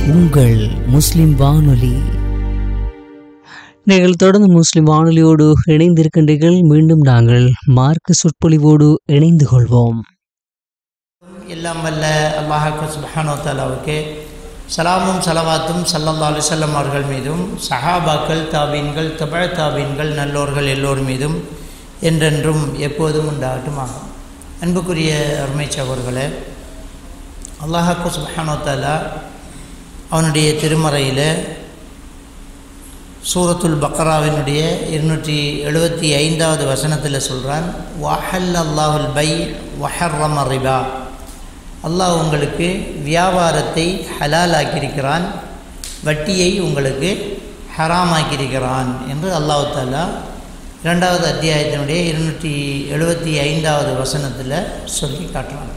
உங்கள் முஸ்லிம் வானொலி. நீங்கள் தொடர்ந்து முஸ்லிம் வானொலியோடு இணைந்திருக்கின்றீர்கள். மீண்டும் நாங்கள் மார்க்க சொற்பொழிவோடு இணைந்து கொள்வோம். எல்லாம் வல்ல அல்லாஹ் சுப்ஹானஹு வ தஆலாவுக்கு சலாமும் சலவாத்தும் ஸல்லல்லாஹு அலைஹி வஸல்லம் அவர்கள் மீதும் சஹாபாக்கள், தாபீன்கள், தபஅ தாபீன்கள், நல்லோர்கள் எல்லோர் மீதும் என்றென்றும் எப்போதும் உண்டாகட்டுமாக. அன்புக்குரிய அருமை சகோதரர்களே, அல்லாஹ் சுப்ஹானஹு வ தஆலா அவனுடைய திருமறையில் சூரத்துல் பக்ராவினுடைய 275வது வசனத்தில் சொல்கிறான், வஹல்லல்லாஹுல் பை வஹர்ரம ரிபா. அல்லாஹ் உங்களுக்கு வியாபாரத்தை ஹலாலாக்கியிருக்கிறான், வட்டியை உங்களுக்கு ஹராமாக்கியிருக்கிறான் என்று அல்லாஹ் தஆலா 2வது அத்தியாயத்தினுடைய 275வது வசனத்தில் சொல்லி காட்டுறான்.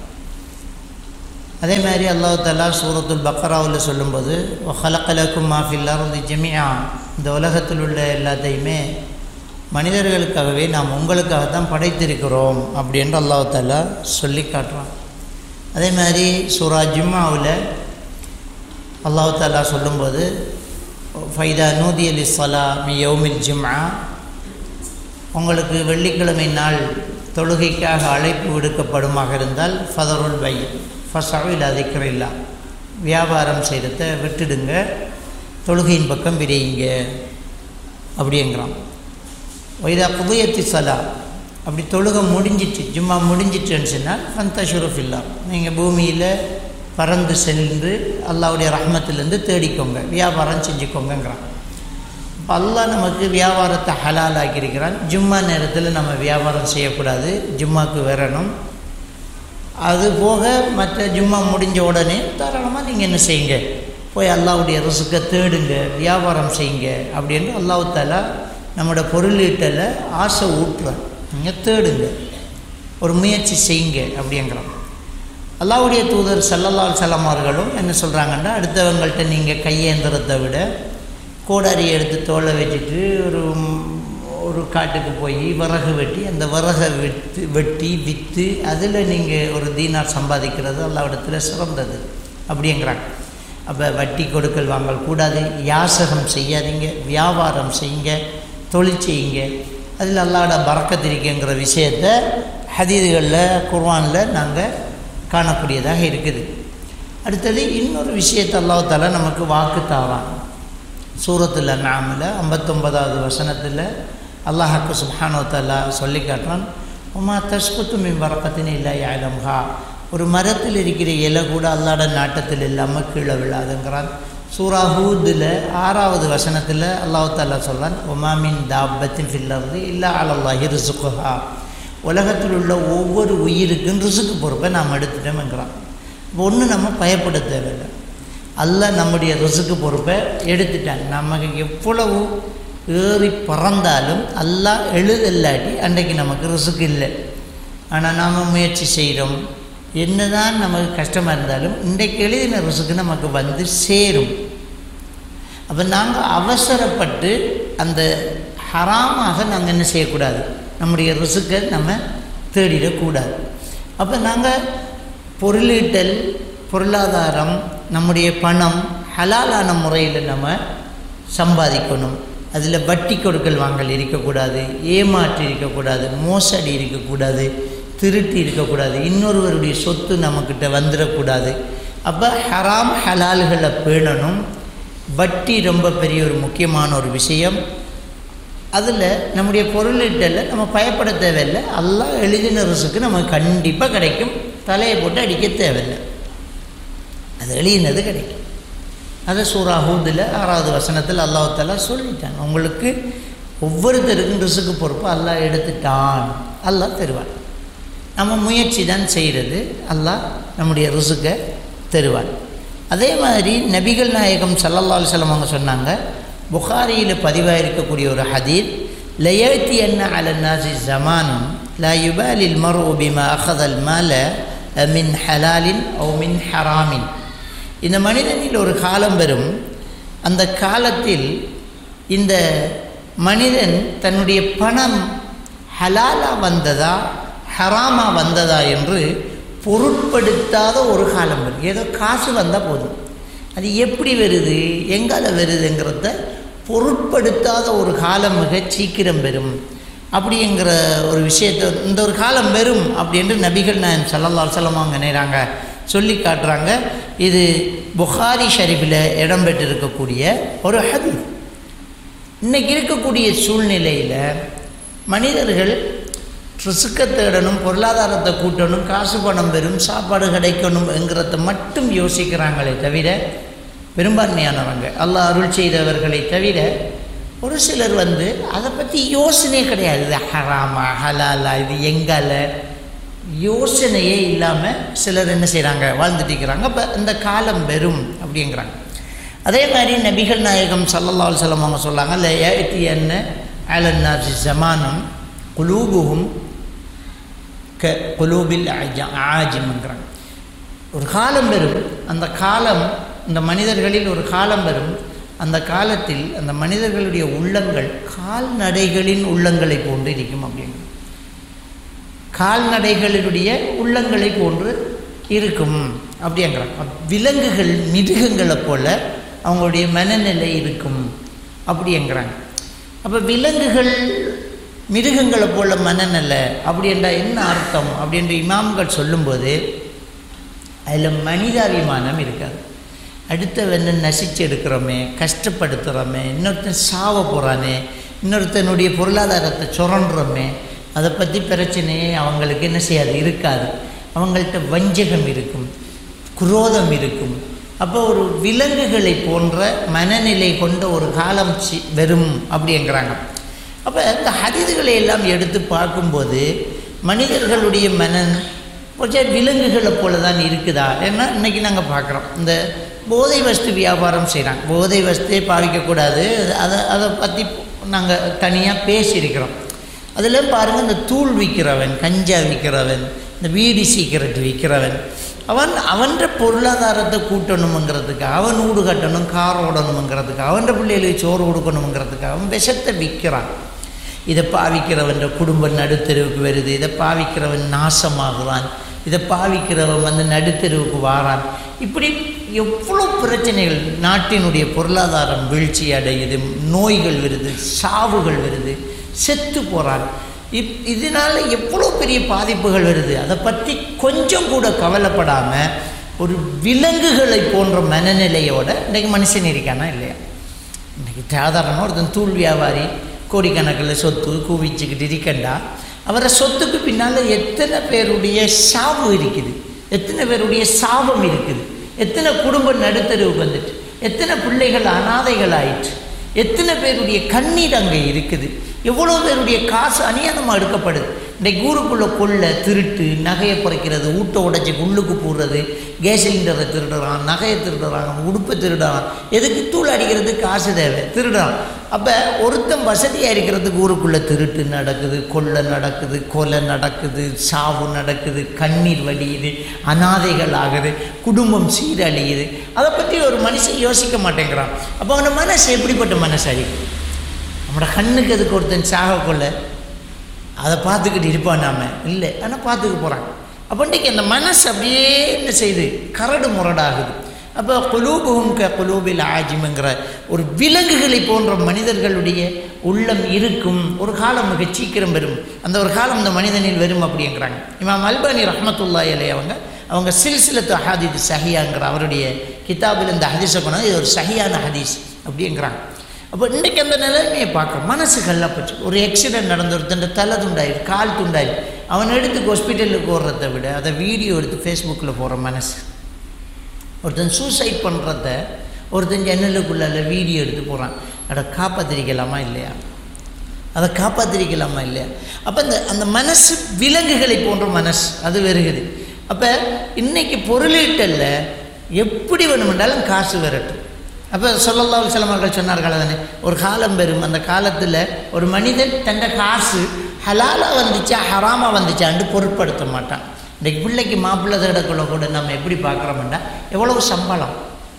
அதே மாதிரி அல்லாஹ் தஆலா சூரத்துல் பக்ராவில் சொல்லும்போது, வஹலக லக்கும் மா ஃபில் அர்தி ஜமீஆ, இந்த உலகத்தில் உள்ள எல்லாத்தையுமே மனிதர்களுக்காகவே நாம் உங்களுக்காகத்தான் படைத்திருக்கிறோம் அப்படின்ற அல்லாஹ் தஆலா சொல்லி காட்டுறான். அதே மாதிரி சூரா ஜும்ஆவில் அல்லாஹ் தஆலா சொல்லும்போது, ஃபைதா நூதிய லிஸ்ஸலா மி யௌமில் ஜும்ஆ, உங்களுக்கு வெள்ளிக்கிழமை நாள் தொழுகைக்காக அழைப்பு விடுக்கப்படுமாக இருந்தால் ஃபதருல் பை ஃபஸஉ இலா திக்ரில்லா, வியாபாரம் செய்கிறத விட்டுடுங்க, தொழுகையின் பக்கம் விரையுங்க அப்படிங்கிறான். வைதா குதியத்தி சலா, அப்படி தொழுகை முடிஞ்சிட்டு ஜும்மா முடிஞ்சிட்டுன்னு சொன்னால் ஃபந்தஷுரு ஃபில்லா, நீங்கள் பூமியில் பறந்து சென்று அல்லாஹ்வுடைய ரஹ்மத்திலேருந்து தேடிக்கோங்க, வியாபாரம் செஞ்சுக்கோங்கிறான். இப்போ அல்லாஹ் நமக்கு வியாபாரத்தை ஹலாலாக்கியிருக்கிறான். ஜும்மா நேரத்தில் நம்ம வியாபாரம் செய்யக்கூடாது, ஜும்மாவுக்கு வரணும். அது போக மற்ற ஜும்மா முடிஞ்ச உடனே தாராளமாக நீங்கள் என்ன செய்யுங்க, போய் அல்லாஹ்வுடைய ரிஸ்கை தேடுங்க, வியாபாரம் செய்யுங்க அப்படின்னு அல்லாஹ் தஆலா நம்மளோட பொருளீட்டலை ஆசை ஊட்டுறான். நீங்கள் தேடுங்க, ஒரு முயற்சி செய்யுங்க அப்படிங்கிறோம். அல்லாஹ்வுடைய தூதர் ஸல்லல்லாஹு அலைஹி வஸல்லம் அவர்களும் என்ன சொல்கிறாங்கன்னா, அடுத்தவங்கள்ட்ட நீங்கள் கையேந்திரத்தை விட கோடாரியை எடுத்து தோலை வச்சுட்டு ஒரு காட்டுக்கு போய் விறகு வெட்டி அந்த விறகை வெட்டி விற்று அதில் நீங்கள் ஒரு தீனார் சம்பாதிக்கிறது அல்லாஹ்விடத்தில் சிறந்தது அப்படிங்கிறாங்க. அப்போ வட்டி கொடுக்கல் வாங்கல் கூடாது, யாசகம் செய்யாதீங்க, வியாபாரம் செய்யுங்க, தொழில் செய்யுங்க, அதில் அல்லாஹ்வோட பரக்கத் இருக்குங்கிற விஷயத்தை ஹதீதுகளில் குர்ஆனில் நாங்கள் காணக்கூடியதாக இருக்குது. அடுத்தது இன்னொரு விஷயத்தை அல்லாஹ் தஆலா நமக்கு வாக்கு தாரான். சூரத்துல் அன்ஆமில் 59வது வசனத்தில் அல்லாஹ் சுப்ஹானஹு வ தஆலா சொல்லி காட்டுறான், உமா தஸ்குத்து மின் பரக்கத்தின் இல்லா யஅலமுஹா, ஒரு மரத்தில் இருக்கிற இலை கூட அல்லாஹ்வோட நாட்டத்தில் இல்லாமல் கீழே விழாதுங்கிறான். சூரா ஹூதில் 6வது வசனத்தில் அல்லாஹ் தஆலா சொல்கிறான், உமா மின் தாப்பத்தின் ஃபில் அர்தி இல்லா அலல்லாஹி ரிஸ்குஹா, உலகத்தில் உள்ள ஒவ்வொரு உயிருக்கும் ரிஸ்க்கு பொறுப்பை நாம் எடுத்துட்டோம்ங்கிறான். இப்போ ஒன்றும் நம்ம பயப்பட தேவையில்லை, அல்லாஹ் நம்முடைய ரிஸ்க்கு பொறுப்பை எடுத்துட்டான். நமக்கு எவ்வளவு ஏறி பறந்தாலும் அல்லாஹ் எழுதல்லாட்டி அன்றைக்கு நமக்கு ரிஸ்க்கு இல்லை. ஆனால் நாம் முயற்சி செய்கிறோம், என்ன தான் நமக்கு கஷ்டமாக இருந்தாலும் இன்றைக்கு எழுதின ரிஸ்க்கு நமக்கு வந்து சேரும். அப்போ நாங்கள் அவசரப்பட்டு அந்த ஹராமாக நாங்கள் என்ன செய்யக்கூடாது, நம்முடைய ரிஸ்க்கை நம்ம தேடிடக்கூடாது. அப்போ நாங்கள் பொருளீட்டல், பொருளாதாரம், நம்முடைய பணம் ஹலாலான முறையில் நம்ம சம்பாதிக்கணும். அதில் வட்டி கொடுக்கல் வாங்கல் இருக்கக்கூடாது, ஏமாற்றி இருக்கக்கூடாது, மோசடி இருக்கக்கூடாது, திருட்டி இருக்கக்கூடாது, இன்னொருவருடைய சொத்து நம்மக்கிட்ட வந்துடக்கூடாது. அப்போ ஹராம் ஹலால்களை பேணணும். வட்டி ரொம்ப பெரிய ஒரு முக்கியமான ஒரு விஷயம். அதில் நம்முடைய பொருளீட்டலில் நம்ம பயப்பட தேவையில்லை, அல்லாஹ் எழுதின ரிஸ்க்கு நமக்கு கண்டிப்பாக கிடைக்கும், தலையை போட்டு அடிக்க தேவையில்லை, அது எழுதினது கிடைக்கும். அதை சூரா ஹூதில் 6வது வசனத்தில் அல்லாஹ் தஆலா சொல்லிட்டான், உங்களுக்கு ஒவ்வொருத்தருக்கும் ரிஸ்க்கு பொறுப்பு அல்லாஹ் எடுத்துட்டான், அல்லாஹ் தருவான். நம்ம முயற்சி தான் செய்கிறது, அல்லாஹ் நம்முடைய ரிஸ்க்கை தருவான். அதே மாதிரி நபிகள் நாயகம் ஸல்லல்லாஹு அலைஹி வஸல்லம் அவங்க சொன்னாங்க, புகாரியில் பதிவாக இருக்கக்கூடிய ஒரு ஹதீத், லயத்தி அன்ன அலன்னாசி ஜமானுன் லா யுபாலில் மர்உ பிமா அஹதல் மால மின் ஹலாலின் அவ் மின் ஹராமின், இந்த மனிதனில் ஒரு காலம் வரும், அந்த காலத்தில் இந்த மனிதன் தன்னுடைய பணம் ஹலாலா வந்ததா ஹராமா வந்ததா என்று பொருட்படுத்தாத ஒரு காலம் வரும். ஏதோ காசு வந்தால் போதும், அது எப்படி வருது, எங்கால வருதுங்கிறத பொருட்படுத்தாத ஒரு காலம் மிக சீக்கிரம் வரும் அப்படிங்கிற ஒரு விஷயத்தை, இந்த ஒரு காலம் வரும் அப்படின்ட்டு நபிகள் நாயகம் ஸல்லல்லாஹு அலைஹி வஸல்லம் அவங்க நினைறாங்க, சொல்லி காட்டுறாங்க. இது புகாரி ஷரீஃபில் இடம்பெற்றிருக்கக்கூடிய ஒரு ஹதீஸ். இன்றைக்கி இருக்கக்கூடிய சூழ்நிலையில் மனிதர்கள் ரிஸ்கை தேடணும், பொருளாதாரத்தை கூட்டணும், காசு பணம் பெறும், சாப்பாடு கிடைக்கணும் என்கிறத மட்டும் யோசிக்கிறாங்களே தவிர, பெரும்பான்மையானவங்க அல்லாஹ் அருள் செய்தவர்களை தவிர ஒரு சிலர் அதை பற்றி யோசனையே கிடையாது. இது ஹராமா ஹலாலா, இது எங்கால யோசனையே இல்லாமல் சிலர் என்ன செய்கிறாங்க, வாழ்ந்துட்டு இருக்கிறாங்க. அப்போ இந்த காலம் வெறும் அப்படிங்கிறாங்க. அதே மாதிரி நபிகள் நாயகம் ஸல்லல்லாஹு அலைஹி வஸல்லம் அவங்க சொல்லாங்க, இல்லை யஅ்தியன்ன அலன்னாஸி ஸமானும் குலூபுஹும் க குலூபில் ஆஜிம்ங்கிறாங்க. ஒரு காலம் வரும், அந்த காலம் இந்த மனிதர்களில் ஒரு காலம் வரும், அந்த காலத்தில் அந்த மனிதர்களுடைய உள்ளங்கள் கால்நடைகளின் உள்ளங்களை போன்று இருக்கும் அப்படிங்க. கால்நடைகளினுடைய உள்ளங்களை போன்று இருக்கும் அப்படிங்கிறாங்க. விலங்குகள் மிருகங்களை போல அவங்களுடைய மனநிலை இருக்கும் அப்படிங்கிறாங்க. அப்போ விலங்குகள் மிருகங்களை போல மனநிலை அப்படின்றா என்ன அர்த்தம் அப்படின்ற இமாம்கள் சொல்லும்போது அதில் மனிதாபிமானம் இருக்காது. அடுத்தவனை நசிச்சு எடுக்கிறோமே, கஷ்டப்படுத்துகிறோமே, இன்னொருத்தன் சாவ போகிறானே, இன்னொருத்தனுடைய பொருளாதாரத்தை சுரண்டுறோமே, அதை பற்றி பிரச்சனையே அவங்களுக்கு என்ன செய்யாது, இருக்காது. அவங்கள்ட்ட வஞ்சகம் இருக்கும், குரோதம் இருக்கும். அப்போ ஒரு விலங்குகளை போன்ற மனநிலை கொண்ட ஒரு காலம் வரும் அப்படிங்கிறாங்க. அப்போ இந்த ஹதீதுகளை எல்லாம் எடுத்து பார்க்கும்போது மனிதர்களுடைய மனன் கொஞ்சம் விலங்குகளை போல தான் இருக்குதா? ஏன்னா இன்றைக்கி நாங்கள் பார்க்குறோம், இந்த போதை வஸ்து வியாபாரம் செய்கிறாங்க. போதை வஸ்துவே பாவிக்கக்கூடாது, அதை பற்றி நாங்கள் தனியாக பேசியிருக்கிறோம். அதில் பாருங்கள், இந்த தூள் விற்கிறவன், கஞ்சா விற்கிறவன், இந்த வீடி சீக்கிரட் விற்கிறவன், அவன்ற பொருளாதாரத்தை கூட்டணுங்கிறதுக்கு, அவன் வீடு கட்டணும், கார் ஓடணுங்கிறதுக்கு, அவன்ற பிள்ளைகளுக்கு சோறு கொடுக்கணுங்கிறதுக்கு அவன் விஷத்தை விற்கிறான். இதை பாவிக்கிறவன் குடும்பம் நடுத்தெருவுக்கு வருது, இதை பாவிக்கிறவன் நாசமாகுவான், இதை பாவிக்கிறவன் நடுத்தெருவுக்கு வாரான். இப்படி எவ்வளோ பிரச்சனைகள், நாட்டினுடைய பொருளாதாரம் வீழ்ச்சி அடையுது, நோய்கள் வருது, சாவுகள் வருது, செத்து போகிறான். இதனால் எவ்வளோ பெரிய பாதிப்புகள் வருது. அதை பற்றி கொஞ்சம் கூட கவலைப்படாமல் ஒரு விலங்குகளை போன்ற மனநிலையோட இன்றைக்கி மனுஷன் இருக்கானா இல்லையா? இன்றைக்கி சாதாரணமாக ஒருத்தன் தூள் வியாபாரி கோடிக்கணக்கில் சொத்து குவிச்சுக்கிட்டு இருக்கண்டா, அவரை சொத்துக்கு பின்னால் எத்தனை பேருடைய சாவு இருக்குது, எத்தனை பேருடைய சாபம் இருக்குது, எத்தனை குடும்பம் நடுத்தருவுக்கு வந்துட்டு, எத்தனை பிள்ளைகள் அனாதைகள் ஆயிற்று, எத்தனை பேருடைய கண்ணீர் அங்கே இருக்குது, எவ்வளோ பேருடைய காசு அநியாயமாக எடுக்கப்படுது. இன்றைக்கு ஊருக்குள்ளே கொள்ளை, திருட்டு, நகையை குறைக்கிறது, ஊட்ட உடைச்சி உள்ளுக்கு போடுறது, கேஸ் சிலிண்டரை திருடுறான், நகையை திருடுறான், உடுப்பை திருடுறான். எதுக்கு? தூள் அடிக்கிறது காசு தேவை, திருடுறான். அப்போ ஒருத்தன் வசதியாக இருக்கிறதுக்கு ஊருக்குள்ளே திருட்டு நடக்குது, கொள்ளை நடக்குது, கொலை நடக்குது, சாவு நடக்குது, கண்ணீர் வடியுது, அனாதைகள் ஆகுது, குடும்பம் சீரழியுது. அதை பற்றி ஒரு மனுஷன் யோசிக்க மாட்டேங்கிறான். அப்போ அவனோட மனசு எப்படிப்பட்ட மனசு அழிக்கும்? நம்மளோட கண்ணுக்கு அதுக்கு ஒருத்தன் சாக கொள்ள அதை பார்த்துக்கிட்டு இருப்பான், நாம இல்லை, ஆனால் பார்த்துக்க போகிறாங்க. அப்போ இன்றைக்கி அந்த மனசு அப்படியே என்ன செய்யுது, கரடு முரடாகுது. அப்போ குலூபுஹும் க குலூபில் ஆஜிம்ங்கிற ஒரு விலங்குகளை போன்ற மனிதர்களுடைய உள்ளம் இருக்கும். ஒரு காலம் மிக சீக்கிரம் வரும், அந்த ஒரு காலம் இந்த மனிதனில் வரும் அப்படிங்கிறாங்க. இமாம் அல்பானி ரஹ்மத்துல்லாஹி அலைஹி அவங்க சில்சிலத்து அஹாதீத் சஹியாங்கிற அவருடைய கிதாபில் இந்த ஹதீஸை கொண்டாந்து இது ஒரு சஹியான ஹதீஸ் அப்படிங்கிறாங்க. அப்போ இன்றைக்கி அந்த நிலைமையை பார்க்குறோம். மனசு கல்லாப்பச்சு. ஒரு ஆக்சிடென்ட் நடந்து ஒருத்தன் தலை துண்டாயிரு, கால் துண்டாயிரு, அவன் எடுத்து ஹாஸ்பிட்டலுக்கு ஓடுறத விட அதை வீடியோ எடுத்து ஃபேஸ்புக்கில் போகிற மனசு. ஒருத்தன் சூசைட் பண்ணுறத ஒருத்தன் ஜன்னலுக்குள்ளால வீடியோ எடுத்து போகிறான். அதை காப்பாற்றிருக்கலாமா இல்லையா? அதை காப்பாற்றிருக்கலாமா இல்லையா? அப்போ அந்த மனசு விலங்குகளை போன்ற மனசு அது வருகுது. அப்போ இன்றைக்கி பொருளீட்டல்ல எப்படி வேணுமென்றாலும் காசு வரட்டும். அப்போ ஸல்லல்லாஹு அலைஹி வஸல்லம் அவர்கள் சொன்னார்கள் தானே, ஒரு காலம் வரும், அந்த காலத்தில் ஒரு மனிதன் தன்னை காசு ஹலாலாக வந்துச்சா ஹராமாக வந்துச்சான்னு பொருட்படுத்த மாட்டான். இன்றைக்கு பிள்ளைக்கு மாப்பிள்ளை தேடக்குள்ள கூட நம்ம எப்படி பார்க்குறோம்னா, எவ்வளவு சம்பளம்?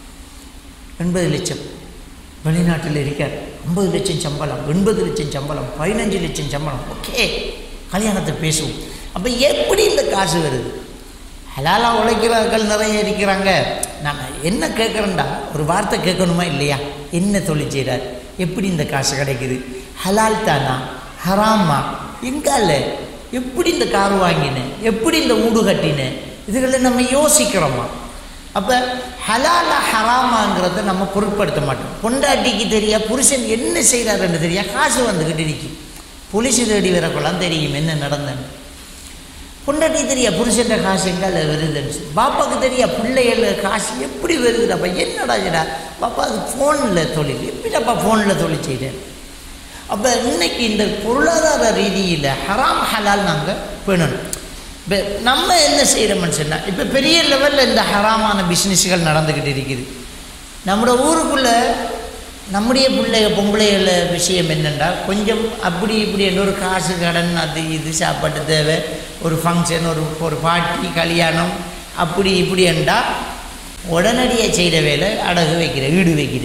80 லட்சம். வெளிநாட்டில் இருக்கார், 50 லட்சம் சம்பளம், 80 லட்சம் சம்பளம், 15 லட்சம் சம்பளம். ஓகே, கல்யாணத்தை பேசுவோம். அப்போ எப்படி இந்த காசு வருது? ஹலாலாக உழைக்கிறார்கள் நிறைய இருக்கிறாங்க, நான் என்ன கேட்குறேன்டா, ஒரு வார்த்தை கேட்கணுமா இல்லையா? என்ன தொழில் செய்கிறார், எப்படி இந்த காசு கிடைக்குது, ஹலால் தானா ஹராமா, எங்கால எப்படி இந்த கார் வாங்கினேன், எப்படி இந்த வீடு கட்டினேன், இதுகளை நம்ம யோசிக்கிறோமா? அப்போ ஹலாலா ஹராமாங்கிறத நம்ம பொருட்படுத்த மாட்டோம். பொண்டாட்டிக்கு தெரியா புருஷன் என்ன செய்கிறாருன்னு தெரியா, காசு வந்துக்கிட்டு இருக்கு, போலீஸ் தேடி வரக்கொள்ளாம் தெரியும் என்ன நடந்தேன்னு. பொண்டாட்டி தெரியா புருஷன்ற காசு எங்கால வருதுன்னு சொல்லி, பாப்பாவுக்கு தெரியா பிள்ளைகள காசு எப்படி வருதுடாப்பா, என்னடாடா பாப்பா அது ஃபோனில் தொழில், எப்படிடாப்பா ஃபோனில் தொழில் செய்கிறேன். அப்போ இன்னைக்கு இந்த பொருளாதார ரீதியில் ஹராம் ஹலால் நாங்கள் பேணணும். இப்போ நம்ம என்ன செய்கிறோம்னு சொன்னால், இப்போ பெரிய லெவலில் இந்த ஹராமான பிஸ்னஸ்கள் நடந்துக்கிட்டு இருக்குது. நம்மளோட ஊருக்குள்ளே நம்முடைய பொம்பளைகள விஷயம் என்னென்னா, கொஞ்சம் அப்படி இப்படி என்ற ஒரு காசு கடன் அது இது சாப்பாட்டு தேவை, ஒரு ஃபங்க்ஷன், ஒரு பார்ட்டி கல்யாணம் அப்படி இப்படி என்றால் உடனடியாக செய்கிற வேலை அடகு வைக்கிற ஈடு வைக்கிற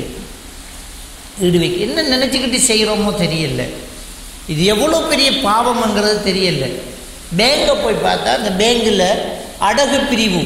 என்ன நினச்சிக்கிட்டு செய்கிறோமோ தெரியல. இது எவ்வளோ பெரிய பாவம்ங்கிறது தெரியல. பேங்கை போய் பார்த்தா அந்த பேங்கில் அடகு பிரிவு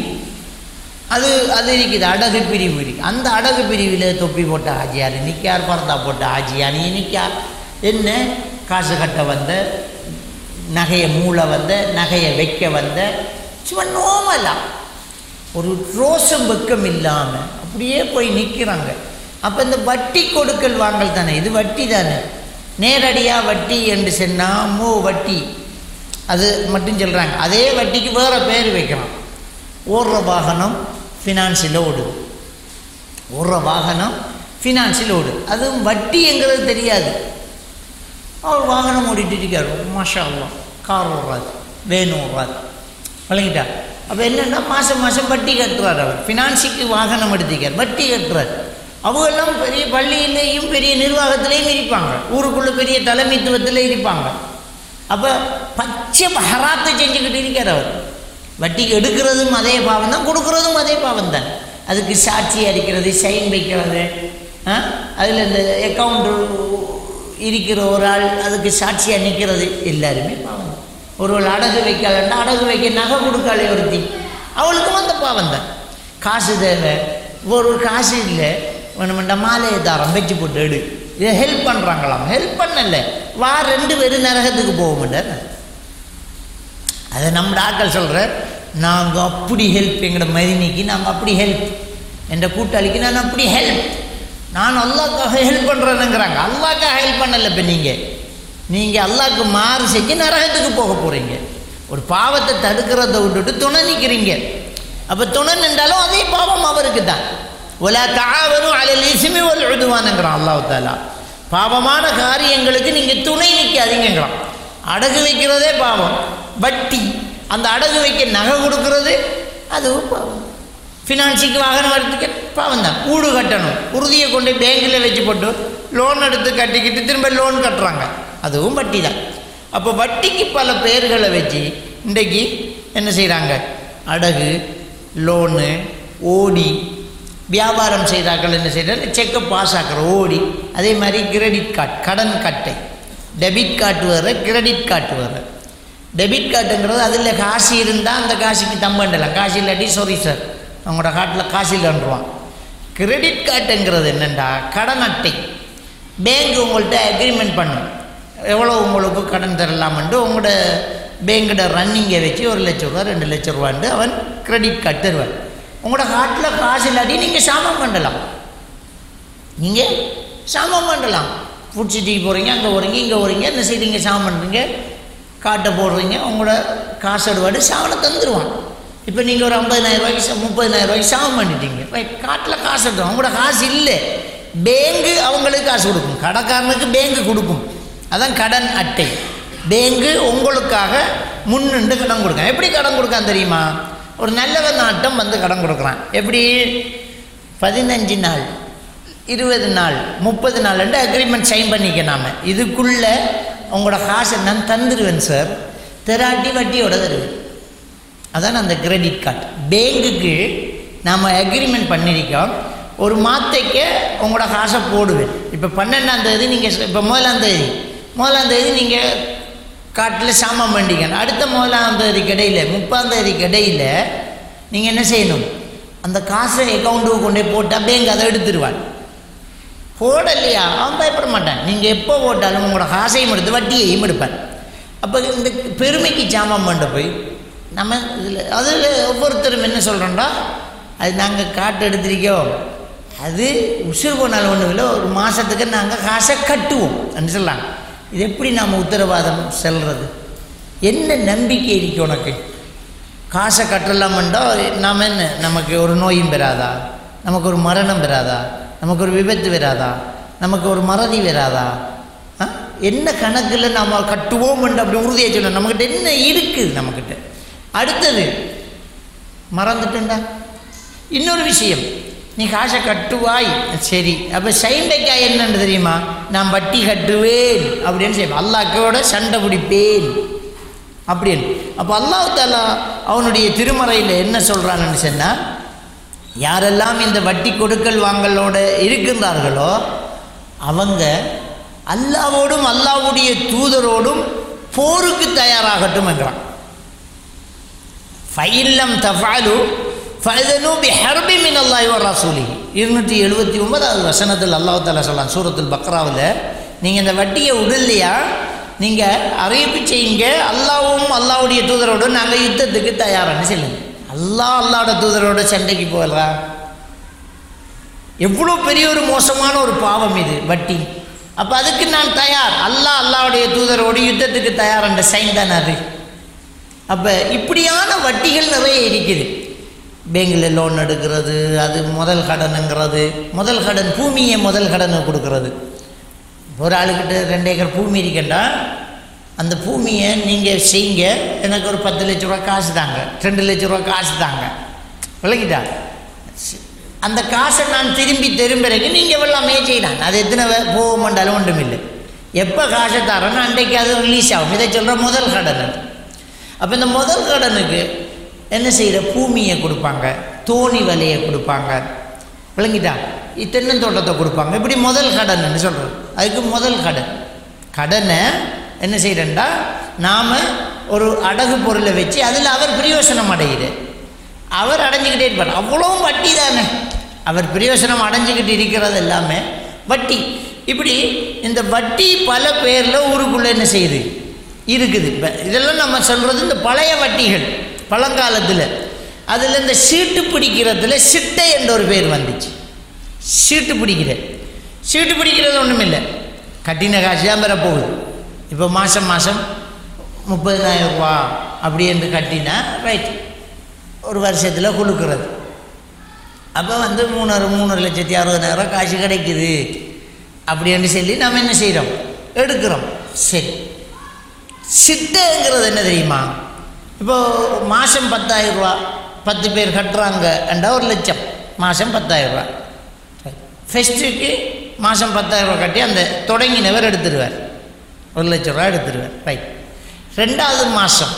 அது இருக்குது, அடகு பிரிவு இருக்குது. அந்த அடகு பிரிவில் தொப்பி போட்ட ஆஜியார் நிற்கார், பரதா போட்ட ஆஜியார் நிற்கார், என்ன காசு கட்ட வந்த, நகையை மூளை வந்த, நகையை வைக்க வந்த, சும்மா நோமலாம் ஒரு ரோசம் வெக்கம் இல்லாமல் அப்படியே போய் நிற்கிறாங்க. அப்போ இந்த வட்டி கொடுக்கல் வாங்கல் தானே, இது வட்டி தானே. நேரடியாக வட்டி என்று சொன்னால் வட்டி அது மட்டும் சொல்கிறாங்க. அதே வட்டிக்கு வேறு பேர் வைக்கிறான். ஓடுற வாகனம் ஃபினான்ஸில் ஓடுது, ஓடுற வாகனம் ஃபினான்ஸில் ஓடுது, அதுவும் வட்டிங்கிறது தெரியாது. அவர் வாகனம் ஓடிட்டு இருக்கார், மாஷா அல்லாஹ், கார் ஓடுறாரு, வேன் ஓடுறாரு, வழங்கிட்டா. அப்போ என்னென்னா மாதம் மாதம் வட்டி கட்டுறார். அவர் ஃபினான்ஸுக்கு வாகனம் எடுத்துக்கார், வட்டி கட்டுறார். அவங்கெல்லாம் பெரிய பள்ளியிலேயும் பெரிய நிர்வாகத்திலையும் இருப்பாங்க, ஊருக்குள்ளே பெரிய தலைமைத்துவத்தில் இருப்பாங்க. அப்போ பச்சை ஹராத்தை செஞ்சுக்கிட்டு இருக்கார் அவர். வட்டிக்கு எடுக்கிறதும் அதே பாவம் தான், கொடுக்குறதும் அதே பாவம் தான். அதுக்கு சாட்சி அடிக்கிறது, சைன் வைக்கிறது, அதில் இந்த அக்கௌண்ட்டு இருக்கிற ஒரு ஆள் அதுக்கு சாட்சியாக நிற்கிறது, எல்லாருமே பாவம். ஒருவள் அடகு வைக்காதன்னா அடகு வைக்க நகை கொடுக்காளே ஒருத்தி, அவளுக்கும் அந்த பாவம் தான். காசு தேவை, ஒரு காசு இல்லை, வேணுமெண்டா மாலையை தாரம் வச்சு போட்டு எடு, இதை ஹெல்ப் பண்ணுறாங்களாம். ஹெல்ப் பண்ணல, வா 2 பேரும் நரகத்துக்கு போக மாட்டார். அதை நம்ம ஆட்கள் சொல்கிற, நாங்கள் அப்படி ஹெல்ப், எங்களோட மதினிக்கு நாங்கள் அப்படி ஹெல்ப், என்ற கூட்டாளிக்கு நான் அப்படி ஹெல்ப், நான் அல்லாஹ்க்காக ஹெல்ப் பண்ணுறேனுங்கிறாங்க. அல்லாஹ்க்காக ஹெல்ப் பண்ணலை. இப்போ நீங்கள் அல்லாஹ்க்கு மாறு செஞ்சு நரகத்துக்கு போக போகிறீங்க. ஒரு பாவத்தை தடுக்கிறத விட்டுட்டு துணை நிற்கிறீங்க. அப்போ துணை நின்றாலும் அதே பாவம் அவருக்கு தான். ஒலா தஆவனு அலல் இஸ்மி வல் உதுவான்ங்கிறான் அல்லாஹ் தஆலா. பாவமான காரியங்களுக்கு நீங்கள் துணை நிற்காதீங்கிறான். அடகு வைக்கிறதே பாவம், வட்டி, அந்த அடகு வைக்க நகை கொடுக்கறது அதுவும் பாவம். ஃபினான்ஸுக்கு வாகனம் எடுத்துக்க பாவம் தான். வீடு கட்டணும், உறுதியை கொண்டு பேங்கில் வச்சு போட்டு லோன் எடுத்து கட்டிக்கிட்டு திரும்ப லோன் கட்டுறாங்க, அதுவும் வட்டி தான். அப்போ வட்டிக்கு பல பேர்களை வச்சு இன்றைக்கு என்ன செய்கிறாங்க, அடகு, லோனு, ஓடி வியாபாரம் செய்கிறார்கள். என்ன செய்கிறாங்க, செக்கை பாஸ் ஆக்கிற ஓடி. அதே மாதிரி கிரெடிட் கார்டு, கடன் கட்டை, டெபிட் கார்டு வேறு, கிரெடிட் கார்டு வேறு. டெபிட் கார்டுங்கிறது அதில் காசு இருந்தால் அந்த காசுக்கு தம்பண்டலாம், காசு இல்லாட்டி சாரி சார் அவங்களோட காட்டில் காசு இல்லைன்றான். கிரெடிட் கார்டுங்கிறது என்னென்னா கடன் அட்டை. பேங்க் உங்கள்கிட்ட அக்ரிமெண்ட் பண்ணும், எவ்வளோ உங்களுக்கு கடன் தரலாம்ன்ட்டு உங்களோட பேங்கோட ரன்னிங்கை வச்சு 1 லட்ச ரூபா 2 லட்ச ரூபான்ட்டு அவன் கிரெடிட் கார்டு தருவான். உங்களோட காட்டில் காசு இல்லாட்டி நீங்கள் சாமம் பண்ணலாம், நீங்கள் சாமம் பண்ணலாம். ஃபுட் சிட்டிக்கு போகிறீங்க, அங்கே போகிறீங்க, இங்கே போகிறீங்க, என்ன செய்றீங்க, சாமம் பண்ணுறீங்க, காட்டை போடுறீங்க, உங்களோட காசு எடுவாடு சாவனை தந்துடுவான். இப்போ நீங்கள் ஒரு 50,000 ரூபாய்க்கு 30,000 ரூபாய்க்கு சாமம் பண்ணிட்டீங்க, காட்டில் காசு எடுத்துவோம். உங்களோட காசு இல்லை, பேங்கு அவங்களுக்கு காசு கொடுக்கும், கடைக்காரனுக்கு பேங்கு கொடுக்கும். அதான் கடன் அட்டை. பேங்கு உங்களுக்காக முன்னின்று கடன் கொடுக்கான். எப்படி கடன் கொடுக்கான் தெரியுமா? ஒரு நல்லவன் நாட்டம் வந்து கடன் கொடுக்குறான். எப்படி 15 நாள் 20 நாள் 30 நாள் அக்ரிமெண்ட் சைன் பண்ணிக்க, நாம் இதுக்குள்ளே உங்களோட காசை நான் தந்துடுவேன் சார், தெராட்டி வட்டியோட தருவேன். அதான் அந்த கிரெடிட் கார்டு. பேங்குக்கு நாம் அக்ரிமெண்ட் பண்ணியிருக்கோம், ஒரு மாதத்துக்கு உங்களோட காசை போடுவேன். இப்போ 12ஆம் தேதி நீங்கள், இப்போ 1ஆம் தேதி நீங்கள் காட்டில் சாமான் பண்ணிக்கணும். அடுத்த 1ஆம் தேதிக்கு இடையில் 30ஆம் தேதிக்கு இடையில் நீங்கள் என்ன செய்யணும், அந்த காசை அக்கௌண்ட்டுக்கு கொண்டே போட்டால் பேங்க் அதை எடுத்துருவான். போடலையா அவன் பயப்பட மாட்டான். நீங்கள் எப்போ போட்டாலும் உங்களோட காசையும் எடுத்து வட்டியையும் எடுப்பான். அப்போ இந்த பெருமைக்கு சாமான் பண்ண போய் நம்ம அதில் ஒவ்வொருத்தரும் என்ன சொல்கிறோம்டா, அது நாங்கள் காட்டு எடுத்திருக்கோம், அது உசுறு போனாலும் ஒன்றும் இல்லை, ஒரு மாதத்துக்கு நாங்கள் காசை கட்டுவோம் அப்படின்னு சொல்லலாம். இது எப்படி நாம் உத்தரவாதம் செல்வது? என்ன நம்பிக்கை இருக்கு உனக்கு? காசை கட்டலாமண்டா நாம் என்ன, நமக்கு ஒரு நோயும் பெறாதா, நமக்கு ஒரு மரணம் பெறாதா, நமக்கு ஒரு விபத்து வராதா, நமக்கு ஒரு மறதி வராதா? என்ன கணக்கில் நம்ம கட்டுவோம் என்று அப்படி உறுதியாக சொல்லணும். நம்மக்கிட்ட என்ன இருக்குது நம்மக்கிட்ட? அடுத்தது மறந்துட்டேன்டா, இன்னொரு விஷயம், நீ காசை கட்டுவாய், சரி, அப்போ சைண்டைக்கா என்னன்னு தெரியுமா? நான் வட்டி கட்டுவேன் அப்படின்னு செய்வேன், அல்லாஹ்வோட சண்டை பிடிப்பேன் அப்படின்னு. அப்போ அல்லாஹ் தஆலா அவனுடைய திருமறையில் என்ன சொல்கிறான்னு சொன்னால், யாரெல்லாம் இந்த வட்டி கொடுக்கல் வாங்கலோட இருக்கின்றார்களோ அவங்க அல்லாஹ்வோடும் அல்லாஹ்வுடைய தூதரோடும் போருக்கு தயாராகட்டும் என்றான். ஃபைல்லம் தஃஅலு ஃபஅதனு பிஹர்பி மினல்லாஹி வ ரசூலிஹி. 279வது வசனத்தில் அல்லாஹ் தஆலா சொல்றான் சூரத்துல் பக்ராவில், நீங்கள் இந்த வட்டியை விடலையா, நீங்கள் அறிவிப்பு செய்யுங்க, அல்லாஹ்வும் அல்லாஹ்வுடைய தூதரோடு நாங்கள் யுத்தத்துக்கு தயாரான்னு சொல்லுங்க. அல்லாஹ்வோட தூதரோட சண்டைக்கு போகலாம். எவ்வளோ பெரிய ஒரு மோசமான ஒரு பாவம் இது வட்டி. அப்போ அதுக்கு நான் தயார், அல்லாஹ்வுடைய தூதரோடு யுத்தத்துக்கு தயார் என்ற சைன் தானே அது. அப்போ இப்படியான வட்டிகள் நிறைய இருக்குது. பேங்கில் லோன் எடுக்கிறது, அது முதல் கடனுங்கிறது, முதல் கடன் பூமியை முதல் கடனை கொடுக்கறது. ஒரு ஆளுக்கிட்ட 2 ஏக்கர் பூமி இருக்கண்டா, அந்த பூமியை நீங்கள் செய்யுங்க, எனக்கு ஒரு 10 லட்ச ரூபா காசு தாங்க, 2 லட்ச ரூபா காசு தாங்க, விளங்கிட்டா? அந்த காசை நான் திரும்பி பிறகு நீங்கள் எல்லாமே செய்யலாம். அது எத்தனை போக மாட்டாலும் ஒன்றும் இல்லை. எப்போ காசை தரேன்னா அன்றைக்கு அது ரிலீஸ் ஆகும். இதை சொல்கிற முதல் கடன். அப்போ இந்த முதல் கடனுக்கு என்ன செய்கிற, பூமியை கொடுப்பாங்க, தோணி வலையை கொடுப்பாங்க, விளங்கிட்டா? தென்னந்தோட்டத்தை கொடுப்பாங்க. இப்படி முதல் கடன்னு சொல்கிறது. அதுக்கு முதல் கடனை என்ன செய்கிறேன்டா, நாம் ஒரு அடகு பொருளை வச்சு அதில் அவர் பிரயோசனம் அடைகிற, அவர் அடைஞ்சிக்கிட்டே இருப்பார். அவ்வளவும் வட்டி தானே, அவர் பிரயோசனம் அடைஞ்சிக்கிட்டு இருக்கிறது எல்லாமே வட்டி. இப்படி இந்த வட்டி பல பேரில் ஊருக்குள்ளே என்ன செய்யுது இருக்குது. இதெல்லாம் நம்ம சொல்கிறது இந்த பழைய வட்டிகள் பழங்காலத்தில். அதில் இந்த சீட்டு பிடிக்கிறதுல சிட்டை என்ற ஒரு பேர் வந்துச்சு. சீட்டு பிடிக்கிறது ஒன்றும் இல்லை, கட்டின காசு தான் பெற போகுது. இப்போ மாதம் 30,000 ரூபா அப்படி என்று கட்டினா ரைட், ஒரு வருஷத்தில் கொடுக்குறது. அப்போ 3,60,000 காசு கிடைக்குது அப்படின்னு சொல்லி நம்ம என்ன செய்கிறோம், எடுக்கிறோம். சரி, சிட்டைங்கிறது என்ன தெரியுமா? இப்போது மாதம் 10,000 ரூபா 10 பேர் கட்டுறாங்க என்றால் 1,00,000, மாதம் 10,000 ரூபா. ஃபஸ்ட்டுக்கு மாதம் 10,000 ரூபா கட்டி அந்த தொடங்கினவர் எடுத்துடுவார், 1,00,000 ரூபா எடுத்துடுவார். ரைட். 2வது மாதம்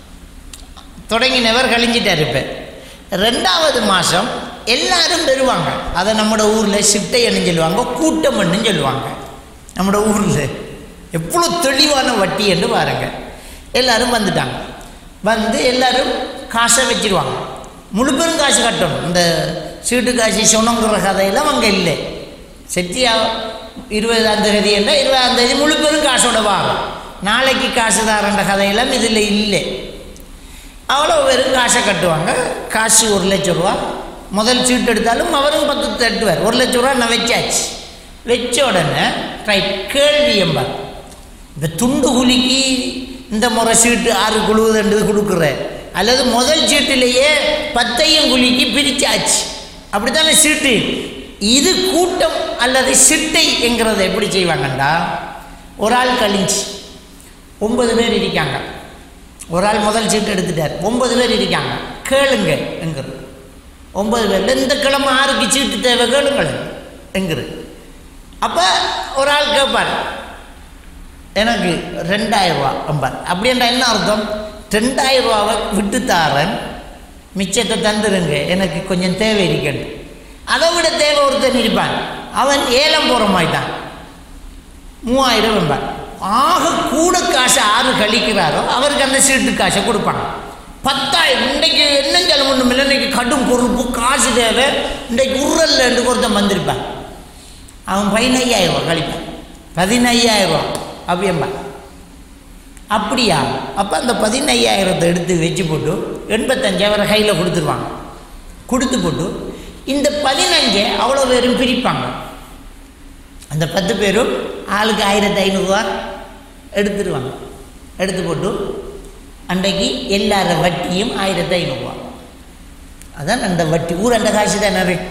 தொடங்கினவர் கழிஞ்சிட்டார். இப்போ 2வது மாதம் எல்லாரும் பெறுவாங்க. அதை நம்மளோட ஊரில் சிட்டைன்னு சொல்லுவாங்க, கூட்டம்னு சொல்லுவாங்க. நம்மளோட ஊரில் எவ்வளோ தெளிவான வட்டி என்று பாருங்க. எல்லோரும் வந்துட்டாங்க, எல்லோரும் காசை வச்சுருவாங்க. முழு பெரும் காசு கட்டணும். இந்த சீட்டு காசு சொன்னங்கிற கதையெல்லாம் அங்கே இல்லை. செட்டியா 20ஆம் தேதி என்ற 20ஆம் தேதி முழு பெரும் காசோட வாரம், நாளைக்கு காசு தாரன்ற கதையெல்லாம் இதில் இல்லை. அவ்வளோ வெறும் காசை கட்டுவாங்க. காசு 1,00,000 ரூபா. முதல் சீட்டு எடுத்தாலும் அவரும் 10 தட்டுவார். 1,00,000 ரூபா நான் வச்சாச்சு. வச்ச உடனே ரைட், கேள்வி எம்பார், இந்த துண்டு குலுக்கி இந்த முறை சீட்டு 6 குழுவுதுன்றது கொடுக்குற, அல்லது முதல் சீட்டிலேயே 10ஐயும் குலுக்கி பிரிச்சாச்சு, அப்படி தானே சீட்டு. இது கூட்டம் அல்லது சிட்டை என்கிறத எப்படி செய்வாங்கண்டா, ஒரு ஆள் கழிஞ்சு 9 பேர் இருக்காங்க, ஒரு ஆள் முதல் சீட்டு எடுத்துட்டார், 9 பேர் இருக்காங்க, கேளுங்க என்கிறது. 9 பேரில் இந்த கிழமை 6க்கு சீட்டு தேவை, கேளுங்கள் என்கிறது. அப்போ ஒரு ஆள் கேட்பார், எனக்கு 2,000 ரூபா அம்பார். அப்படின்றா என்ன அர்த்தம்? 2,000 ரூபாவை விட்டு தாரன், மிச்சத்தை தந்துருங்க, எனக்கு கொஞ்சம் தேவை இருக்கண்டு. அதை விட தேவை ஒருத்தன் இருப்பான், அவன் ஏலம் போகிற மாதிரிதான் 3,000 என்பார். ஆக கூட காசை 6 கழிக்கிறாரோ அவருக்கு அந்த சீட்டு காசை கொடுப்பாங்க. 10,000 இன்றைக்கு என்னஞ்சாலும் ஒன்றும் இல்லை, இன்றைக்கு கடும் பொறுப்பு காசு தேவை, இன்றைக்கு உருளல் என்று ஒருத்தன் வந்திருப்பான், அவன் 15,000 ரூபா கழிப்பான், 15,000 ரூபா அப்படியம்பா. அப்படியா? அப்போ அந்த 15,000 எடுத்து வச்சு போட்டு 85,000 கையில் கொடுத்துருவாங்க. கொடுத்து போட்டு இந்த 15 அவ்வளோ பேரும் பிரிப்பாங்க. அந்த 10 பேரும் ஆளுக்கு 1,500 ரூபா எடுத்துருவாங்க. எடுத்து போட்டு அன்றைக்கு எல்லார வட்டியும் 1,500 ரூபா. அதான் அந்த வட்டி ஊர் அந்த காசு தான் நிறைய,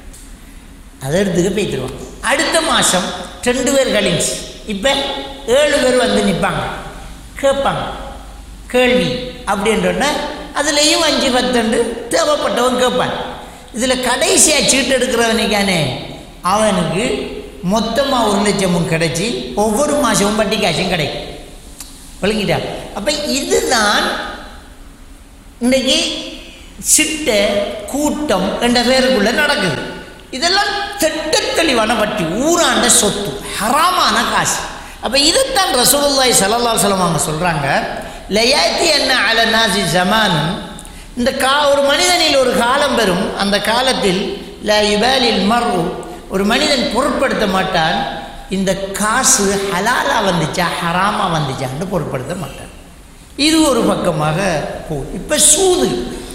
அதை எடுத்துக்க போய்த்துருவாங்க. அடுத்த மாதம் 2 பேர் கழிஞ்சு இப்போ 7 பேர் வந்து நிற்பாங்க, கேட்பாங்க கேள்வி அப்படின்றோன்னா அதுலேயும் 5-10 தேவைப்பட்டவன் கேட்பான். இதில் கடைசியாக சீட்டு எடுக்கிறவனுக்கானே அவனுக்கு மொத்தமாக 1,00,000 கிடைச்சி ஒவ்வொரு மாதமும் வட்டி காசும் கிடைக்கும். விளங்கிட்டா? அப்போ இதுதான் இன்றைக்கி சிட்டை கூட்டம் என்ற பேருக்குள்ளே நடக்குது. இதெல்லாம் திட்ட தெளிவான வட்டி, ஊராண்ட சொத்து, ஹராமான காசு. அப்போ இதைத்தான் ரசூலுல்லாஹி ஸல்லல்லாஹு அலைஹி வஸல்லம் அவங்க சொல்கிறாங்க, லயாத்தி என்ன அல நாசி ஜமான், இந்த ஒரு மனிதனில் ஒரு காலம் பெறும், அந்த காலத்தில் ல யுபாலில் மர்உ, ஒரு மனிதன் பொருட்படுத்த மாட்டான் இந்த காசு ஹலாலா வந்துச்சா ஹராமா வந்துச்சான்னு பொருட்படுத்த மாட்டான். இது ஒரு பக்கமாக போகுது. இப்போ சூது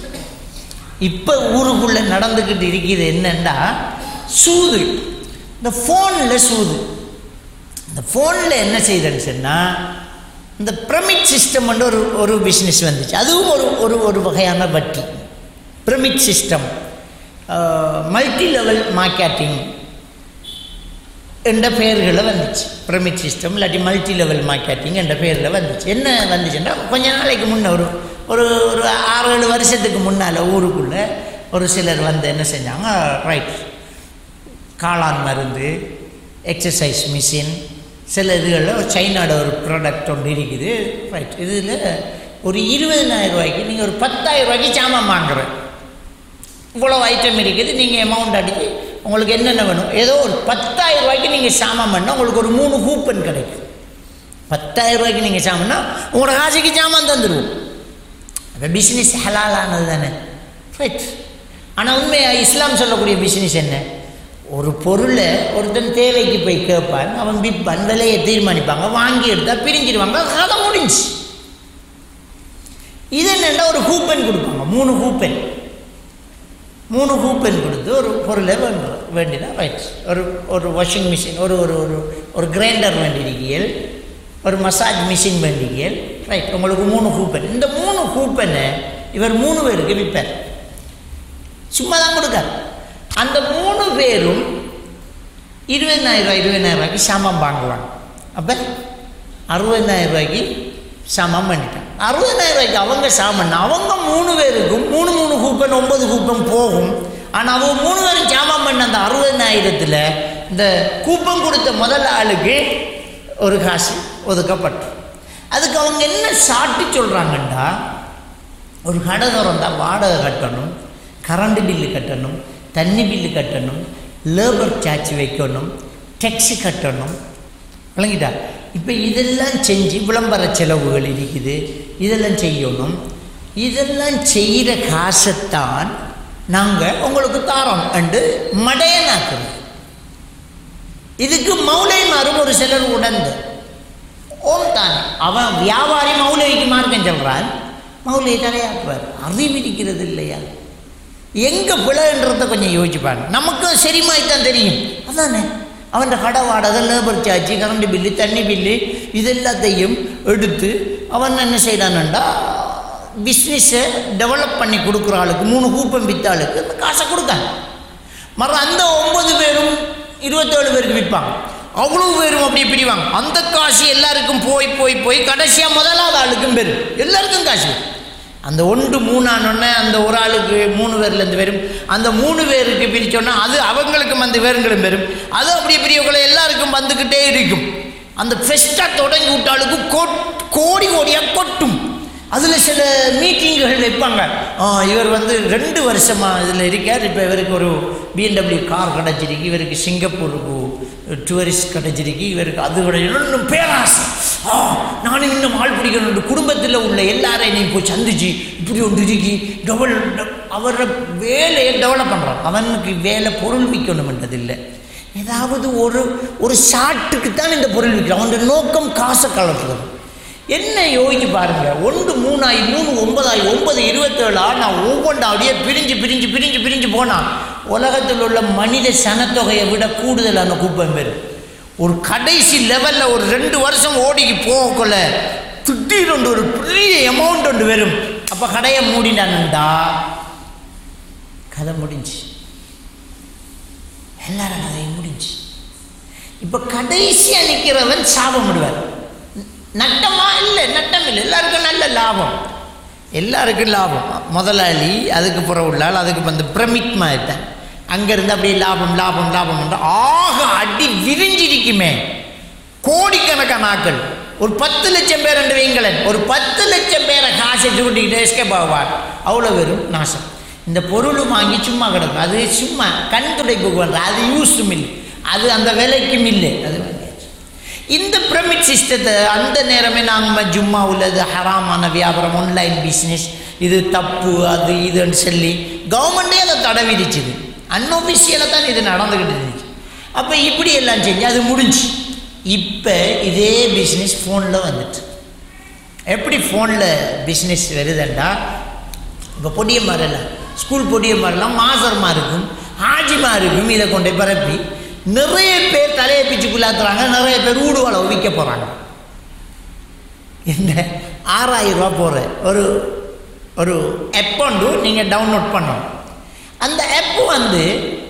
இப்போ ஊருக்குள்ளே நடந்துக்கிட்டு இருக்குது என்னென்னா சூது. இந்த ஃபோனில் சூது. இந்த ஃபோனில் என்ன செய்யுதுன்னு சொன்னால் இந்த பிரமிட் சிஸ்டம் ஒரு பிஸ்னஸ் வந்துச்சு. அதுவும் ஒரு வகையான வட்டி. Pyramid system, multi level marketing என்ற பெயர்களில் வந்துச்சு. பிரமிட் சிஸ்டம் இல்லாட்டி மல்டி லெவல் மார்க்கெட்டிங் என்ற பெயரில் வந்துச்சு. என்ன வந்துச்சுன்னா கொஞ்ச நாளைக்கு முன்னே ஒரு 6-7 வருஷத்துக்கு முன்னால் ஊருக்குள்ளே ஒரு சிலர் வந்து என்ன செஞ்சாங்க, ரைட் காளான் மருந்து, எக்ஸசைஸ் மிஷின், சில இதுகளில் ஒரு சைனாவோட ஒரு ப்ராடக்ட் ஒன்று இருக்குது, ரைட் இதில் ஒரு 20,000 ரூபாய்க்கு நீங்கள் ஒரு 10,000 ரூபாய்க்கு சாமான் வாங்குறேன், இவ்வளோ ஐட்டம் இருக்குது, நீங்கள் அமௌண்ட் அடித்து உங்களுக்கு என்னென்ன வேணும், ஏதோ ஒரு 10,000 ரூபாய்க்கு நீங்கள் சாமான் பண்ணால் உங்களுக்கு ஒரு 3 கூப்பன் கிடைக்கும். 10,000 ரூபாய்க்கு நீங்கள் சாமான்னா உங்களோட காசுக்கு சாமான் தந்துடுவோம். அப்போ பிஸ்னஸ் ஹலாலானது தானே, ரைட். ஆனால் உண்மையாக இஸ்லாம் சொல்லக்கூடிய பிஸ்னஸ் என்ன, ஒரு பொருளை ஒருத்தன் தேவைக்கு போய் கேட்பான், அவன் விற்பான், விலையை தீர்மானிப்பாங்க, வாங்கி எடுத்தால் பிரிஞ்சிடுவாங்க, கதை முடிஞ்சு. இது என்னென்னா ஒரு கூப்பன் கொடுப்பாங்க, 3 கூப்பன் கொடுத்து ஒரு பொருளை வேண்டினா ரைட். ஒரு வாஷிங் மிஷின், ஒரு கிரைண்டர் வேண்டியிருக்கீர்கள், ஒரு மசாஜ் மிஷின் வேண்டியிருக்கீர்கள், ரைட் உங்களுக்கு 3 கூப்பன். இந்த 3 கூப்பனை இவர் 3 பேருக்கு விற்பார், சும்மா தான் கொடுக்கார். அந்த 3 பேரும் 20,000 ரூபாய்க்கு சாமான் வாங்குவாங்க. அப்போ 60,000 ரூபாய்க்கு சாமான் பண்ணிட்டாங்க. 60,000 ரூபாய்க்கு அவங்க சாமான், அவங்க 3 பேருக்கும் 3 கூப்பன் 9 கூப்பன் போகும். ஆனால் அவங்க 3 பேரும் சாமான் பண்ண அந்த 60,000த்தில் இந்த கூப்பன் கொடுத்த முதல் ஆளுக்கு ஒரு காசு ஒதுக்கப்பட்டு, அதுக்கு அவங்க என்ன சாட்டி சொல்கிறாங்கண்டா, ஒரு கடை திறந்தா வாடகை கட்டணும், கரண்ட் பில்லு கட்டணும், தண்ணி பில்லு கட்டணும், லேபர் சார்ஜ் வைக்கணும், டேக்ஸு கட்டணும், விளங்கிட்டா? இப்போ இதெல்லாம் செஞ்சு விளம்பர செலவுகள் இருக்குது, இதெல்லாம் செய்யணும். இதெல்லாம் செய்கிற காசைத்தான் நாங்கள் உங்களுக்கு தாரோம் என்று மடையனாக்குறோம். இதுக்கு மௌலைமாரும் ஒரு சிலர் உடந்து ஓம் தான், அவன் வியாபாரி மௌலைக்கு மார்க்கம் சொல்கிறான், மௌலை தலையாக்குவார். அறிவிக்கிறது இல்லையா? எங்கே பிழைன்றத கொஞ்சம் யோசிப்பாங்க. நமக்கும் சரிமாய்த்தான் தெரியும். அதானே அவன் கடை வாடகை, லேபர் சார்ஜ், கரண்ட் பில்லு, தண்ணி பில்லு இதெல்லாத்தையும் எடுத்து அவன் என்ன செய்கிறான்டா, பிஸ்னஸை டெவலப் பண்ணி கொடுக்குற ஆளுக்கு 3 கூப்பன் விற்ற ஆளுக்கு அந்த காசை கொடுத்தாங்க. அந்த 9 பேரும் 27 பேருக்கு விற்பாங்க. அவ்வளோ பேரும் அப்படி பிடிவாங்க. அந்த காசு எல்லாருக்கும் போய் கடைசியாக முதலாவது ஆளுக்கும் பெரும், எல்லாருக்கும் காசு. அந்த 1 3 ஆனோடனே அந்த ஒரு ஆளுக்கு 3 பேர்லேருந்து வரும். அந்த 3 பேருக்கு பிரித்தோன்னா அது அவங்களுக்கும் அந்த பேருங்களும் பெரும். அது அப்படியே பெரியவங்களை எல்லாருக்கும் வந்துக்கிட்டே இருக்கும். அந்த ஃபெஸ்ட்டாக தொடங்கி விட்டாளுக்கு கோடியாக கொட்டும். அதில் சில மீட்டிங்குகள் வைப்பாங்க. இவர் 2 வருஷமாக இதில் இருக்கார். இப்போ இவருக்கு ஒரு BMW கார் கிடச்சிருக்கு, இவருக்கு சிங்கப்பூருக்கு டூரிஸ்ட் கிடச்சிருக்கு, இவருக்கு அது கிடைக்கணும் பேராசை. நானும் இன்னும் ஆள் பிடிக்கணும். குடும்பத்தில் உள்ள எல்லாரையும் நீ போய் சந்திச்சு இப்படி ஒன்று இருக்கி அவரோட வேலையை டெவலப் பண்ணுறான். அவனுக்கு வேலை பொருள் விற்கணும்ன்றதில்லை, ஏதாவது ஒரு ஷாட்டுக்கு தான் இந்த பொருள் விற்கிறான். அவனோட நோக்கம் காசை கலட்டுறது. என்ன யோசிச்சு பாருங்க, 1 3 ஆகி 3 9 ஆகி 9 27 நான் ஒவ்வொன்றா அப்படியே பிரிஞ்சு போனான். உலகத்தில் உள்ள மனித சனத்தொகையை விட கூடுதலான கூப்பம் பேர். ஒரு கடைசி லெவலில் ஒரு 2 வருஷம் ஓடிக்கு போகக்குள்ள திடீர்னு ஒரு பெரிய அமௌண்ட் ஒன்று வரும். அப்போ கடையை மூடினான்டா, கதை முடிஞ்சு, எல்லாரும் கதையும் முடிஞ்சு. இப்போ கடைசியாக நிற்கிறவன் சாபம் விடுவார். நட்டமா இல்லை, நட்டம் இல்லை, எல்லாருக்கும் நல்ல லாபம், எல்லாருக்கும் லாபம். முதலாளி அதுக்கு புற உள்ளால் அதுக்கு பிரமிட் மாதிரிட்டேன். அங்கேருந்து அப்படியே லாபம் ஆக அடி விரிஞ்சிருக்குமே. கோடிக்கணக்கான ஆக்கள், ஒரு 10 லட்சம் பேர் என்று வைங்களேன், ஒரு 10 லட்சம் பேரை காசை சுட்டிக்கிட்டு எஸ்கேப் ஆவார். அவ்வளோ வெறும் நாசம். இந்த பொருளும் வாங்கி சும்மா கிடக்கும், அது சும்மா கண் துடைப்புக்கு வர்ற, அது யூஸும் இல்லை, அது அந்த விலைக்கும் இல்லை. அது இந்த பிரமிட் சிஸ்டத்தை அந்த நேரமே நாங்கள் ஜும்மா உள்ளது ஹராமான வியாபாரம், ஆன்லைன் பிஸ்னஸ், இது தப்பு, அது இதுன்னு சொல்லி கவர்மெண்ட்டே அதை தடை விதிச்சுது. அன்ஒஃபிஷியலாக தான் இது நடந்துக்கிட்டு இருந்துச்சு. அப்போ இப்படி எல்லாம் செஞ்சு அது முடிஞ்சு. இப்போ இதே பிஸ்னஸ் ஃபோனில் வந்துட்டு. எப்படி ஃபோனில் பிஸ்னஸ் வருதுண்டா, இப்போ பொடிய மாதிரிலாம் ஸ்கூல் பொடிய மாதிரிலாம் மாசரமாக இருக்கும், ஆஜிமாக இருக்கும். இதை கொண்டு பரப்பி நிறைய பேர் தலையை பிச்சு குள்ளாத்துறாங்க, நிறைய பேர் ஊடுவாளை விற்க போகிறாங்க. என்ன 6000 ரூபா போகிற ஒரு ஆப் ஒன்று நீங்கள் டவுன்லோட் பண்ணணும். அந்த ஆப்பு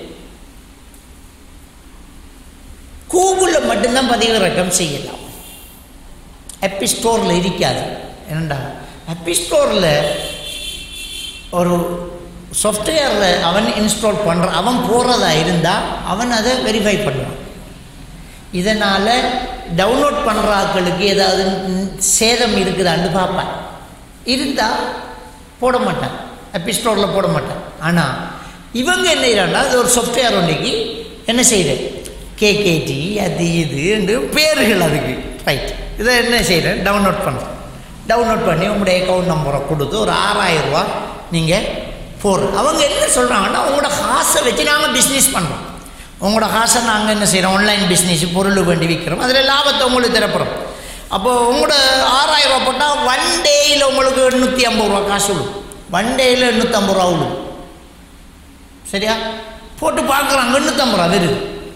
கூகுளில் மட்டும்தான் பதிவிறக்கம் செய்யலாம், ஆப் ஸ்டோரில் இருக்காது. என்னண்டா ஆப் ஸ்டோரில் ஒரு சாஃப்ட்வேரில் அவன் இன்ஸ்டால் பண்ணுறான், அவன் போடுறதா இருந்தால் அவன் அதை வெரிஃபை பண்ணுவான். இதனால் டவுன்லோட் பண்ணுற ஆட்களுக்கு ஏதாவது சேதம் இருக்குதான்னு பார்ப்பான். இருந்தால் போட மாட்டான், ஆப் ஸ்டோரில் போட மாட்டான். ஆனால் இவங்க என்ன செய்கிறாங்கன்னா, அது ஒரு சாஃப்ட்வேர் ஒன்றைக்கு என்ன செய்கிறேன், KKT அது இது என்று பேர்கள் அதுக்கு, ரைட். இதை என்ன செய்கிறேன், டவுன்லோட் பண்ணுறேன். டவுன்லோட் பண்ணி உங்களுடைய அக்கௌண்ட் நம்பரை கொடுத்து ஒரு 6000 ரூபா நீங்கள் போடுறோம். அவங்க என்ன சொல்கிறாங்கன்னா, உங்களோட காசை வச்சு நாங்கள் பிஸ்னஸ் பண்ணுறோம், உங்களோட காசை நாங்கள் என்ன செய்கிறோம், ஆன்லைன் பிஸ்னஸ் பொருள் வேண்டி விற்கிறோம், அதில் லாபத்தை உங்களுக்கு திறப்புறோம். அப்போது உங்களோட 6000 ரூபா போட்டால் 1 டேயில் உங்களுக்கு 850 ரூபா காசு விடும், 1 டேயில் 850 ரூபா விடும். சரியா? போட்டு பார்க்குறாங்க, 850 ரூபா வருது.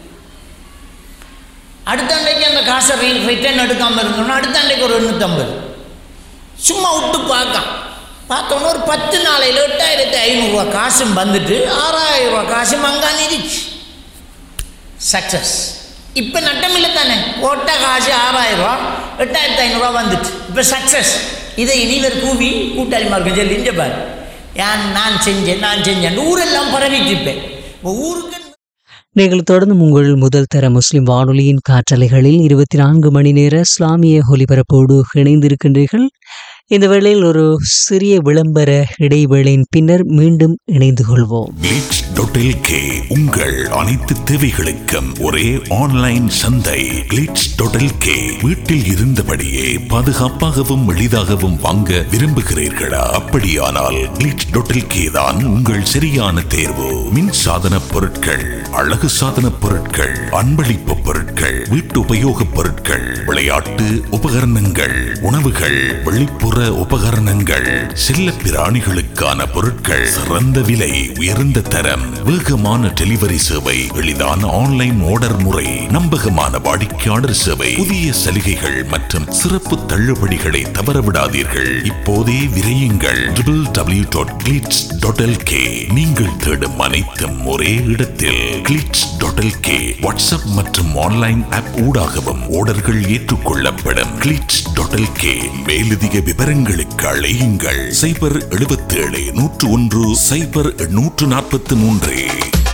அடுத்த அன்றைக்கு அந்த காசை ரிட்டர்ன் எடுக்காமல் இருந்தோம்னா அடுத்த அன்றைக்கு ஒரு 850. சும்மா விட்டு பார்த்தோன்னா ஒரு 10 நாளையில் 8500 ரூபா காசும் வந்துட்டு 6000 ரூபா காசும் அங்கானே இருந்துச்சு. சக்ஸஸ். இப்போ நட்டம் இல்லை தானே, போட்ட காசு 6000 ரூபா 8500 ரூபா வந்துட்டு இப்போ சக்ஸஸ். இதை இனிவர் கூவி கூட்டாளி மார்க்க சொல்லி இங்கே பாரு, ஏன் நான் செஞ்சேன் ஊரெல்லாம் பரவிட்டு இருப்பேன். இப்போ ஊருக்கு நீங்கள் தொடர்ந்து உங்கள் முதல் தர முஸ்லிம் வானொலியின் காற்றலைகளில் 24 மணி நேர இஸ்லாமிய ஒலிபரப்போடு இணைந்திருக்கின்றீர்கள். இந்த வேளையில் ஒரு சிறிய விளம்பர இடைவேளையின் பின்னர் மீண்டும் இணைந்து கொள்வோம். glitch.lk உங்கள் அனைத்து தேவைகளுக்கும் ஒரே ஆன்லைன் சந்தை. glitch.lk. வீட்டில் இருந்தபடியே பாதுகாப்பாகவும் எளிதாகவும் வாங்க விரும்புகிறீர்களா? அப்படியானால் glitch.lk தான் உங்கள் சரியான தேர்வு. மின் சாதன பொருட்கள், அழகு சாதன பொருட்கள், அன்பளிப்பு பொருட்கள், வீட்டு உபயோக பொருட்கள், விளையாட்டு உபகரணங்கள், உணவுகள், வெளிப்புற உபகரணங்கள், செல்ல பிராணிகளுக்கான பொருட்கள், சிறந்த விலை, உயர்ந்த தரம், வேகமான டெலிவரி சேவை, எளிதான ஆன்லைன் ஆர்டர் முறை, நம்பகமான வாடிக்கையாளர் சேவை, புதிய சலுகைகள் மற்றும் சிறப்பு தள்ளுபடிகளை தவறவிடாதீர்கள். இப்போதே விரையுங்கள் www.glitch.lk. நீங்கள் தேடும் அனைத்தும் ஒரே இடத்தில். glitch.lk. வாட்ஸ்அப் மற்றும் ஆன்லைன் ஆப் ஊடாகவும் ஆர்டர்கள் ஏற்றுக்கொள்ளப்படும். glitch.lk. மேலதிக விவரங்களுக்கு அழையுங்கள் 077 101 0843.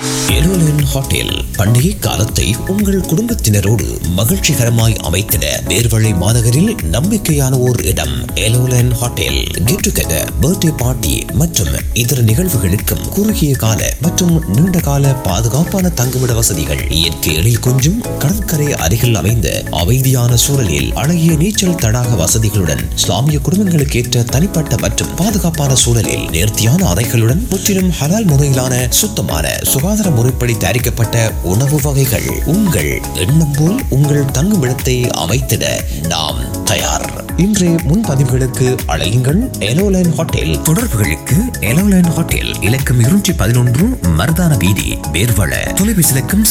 எலோலன் ஹோட்டல் பண்டிகை காலத்தை உங்கள் குடும்பத்தினரோடு மகிழ்ச்சிகரமாய் அமைத்திட நேர்வழி மாநகரில் நம்பிக்கையான ஓர் இடம். எலோலன் hotel get together, birthday party மற்றும் இதர நிகழ்வுகளுக்கும் குறுகிய கால மற்றும் நீண்ட கால பாதுகாப்பான தங்குமிட வசதிகள். இயற்கை எழில் கொஞ்சம் கடற்கரை அருகில் அமைந்த அமைதியான சூழலில் அழகிய நீச்சல் தடாக வசதிகளுடன் இஸ்லாமிய குடும்பங்களுக்கு ஏற்ற தனிப்பட்ட மற்றும் பாதுகாப்பான சூழலில் நேர்த்தியான அறைகளுடன் முற்றிலும் ஹலால் முறையிலான சுத்தமான சுகாதார முறைப்படி தயாரிக்கப்பட்ட உணவு வகைகள். உங்கள் எண்ணம் போல் உங்கள் தங்குமிடத்தை அமைத்திட நாம் தயார். இன்றைய முன்பதிவுகளுக்கு அழையுங்கள் எலோலைன் ஹோட்டல். தொடர்புகளுக்கு எலோலைன் ஹோட்டல் இலக்கம் 211 மர்தான வீதி, பேர்வள. தொலைபேசி இலக்கம்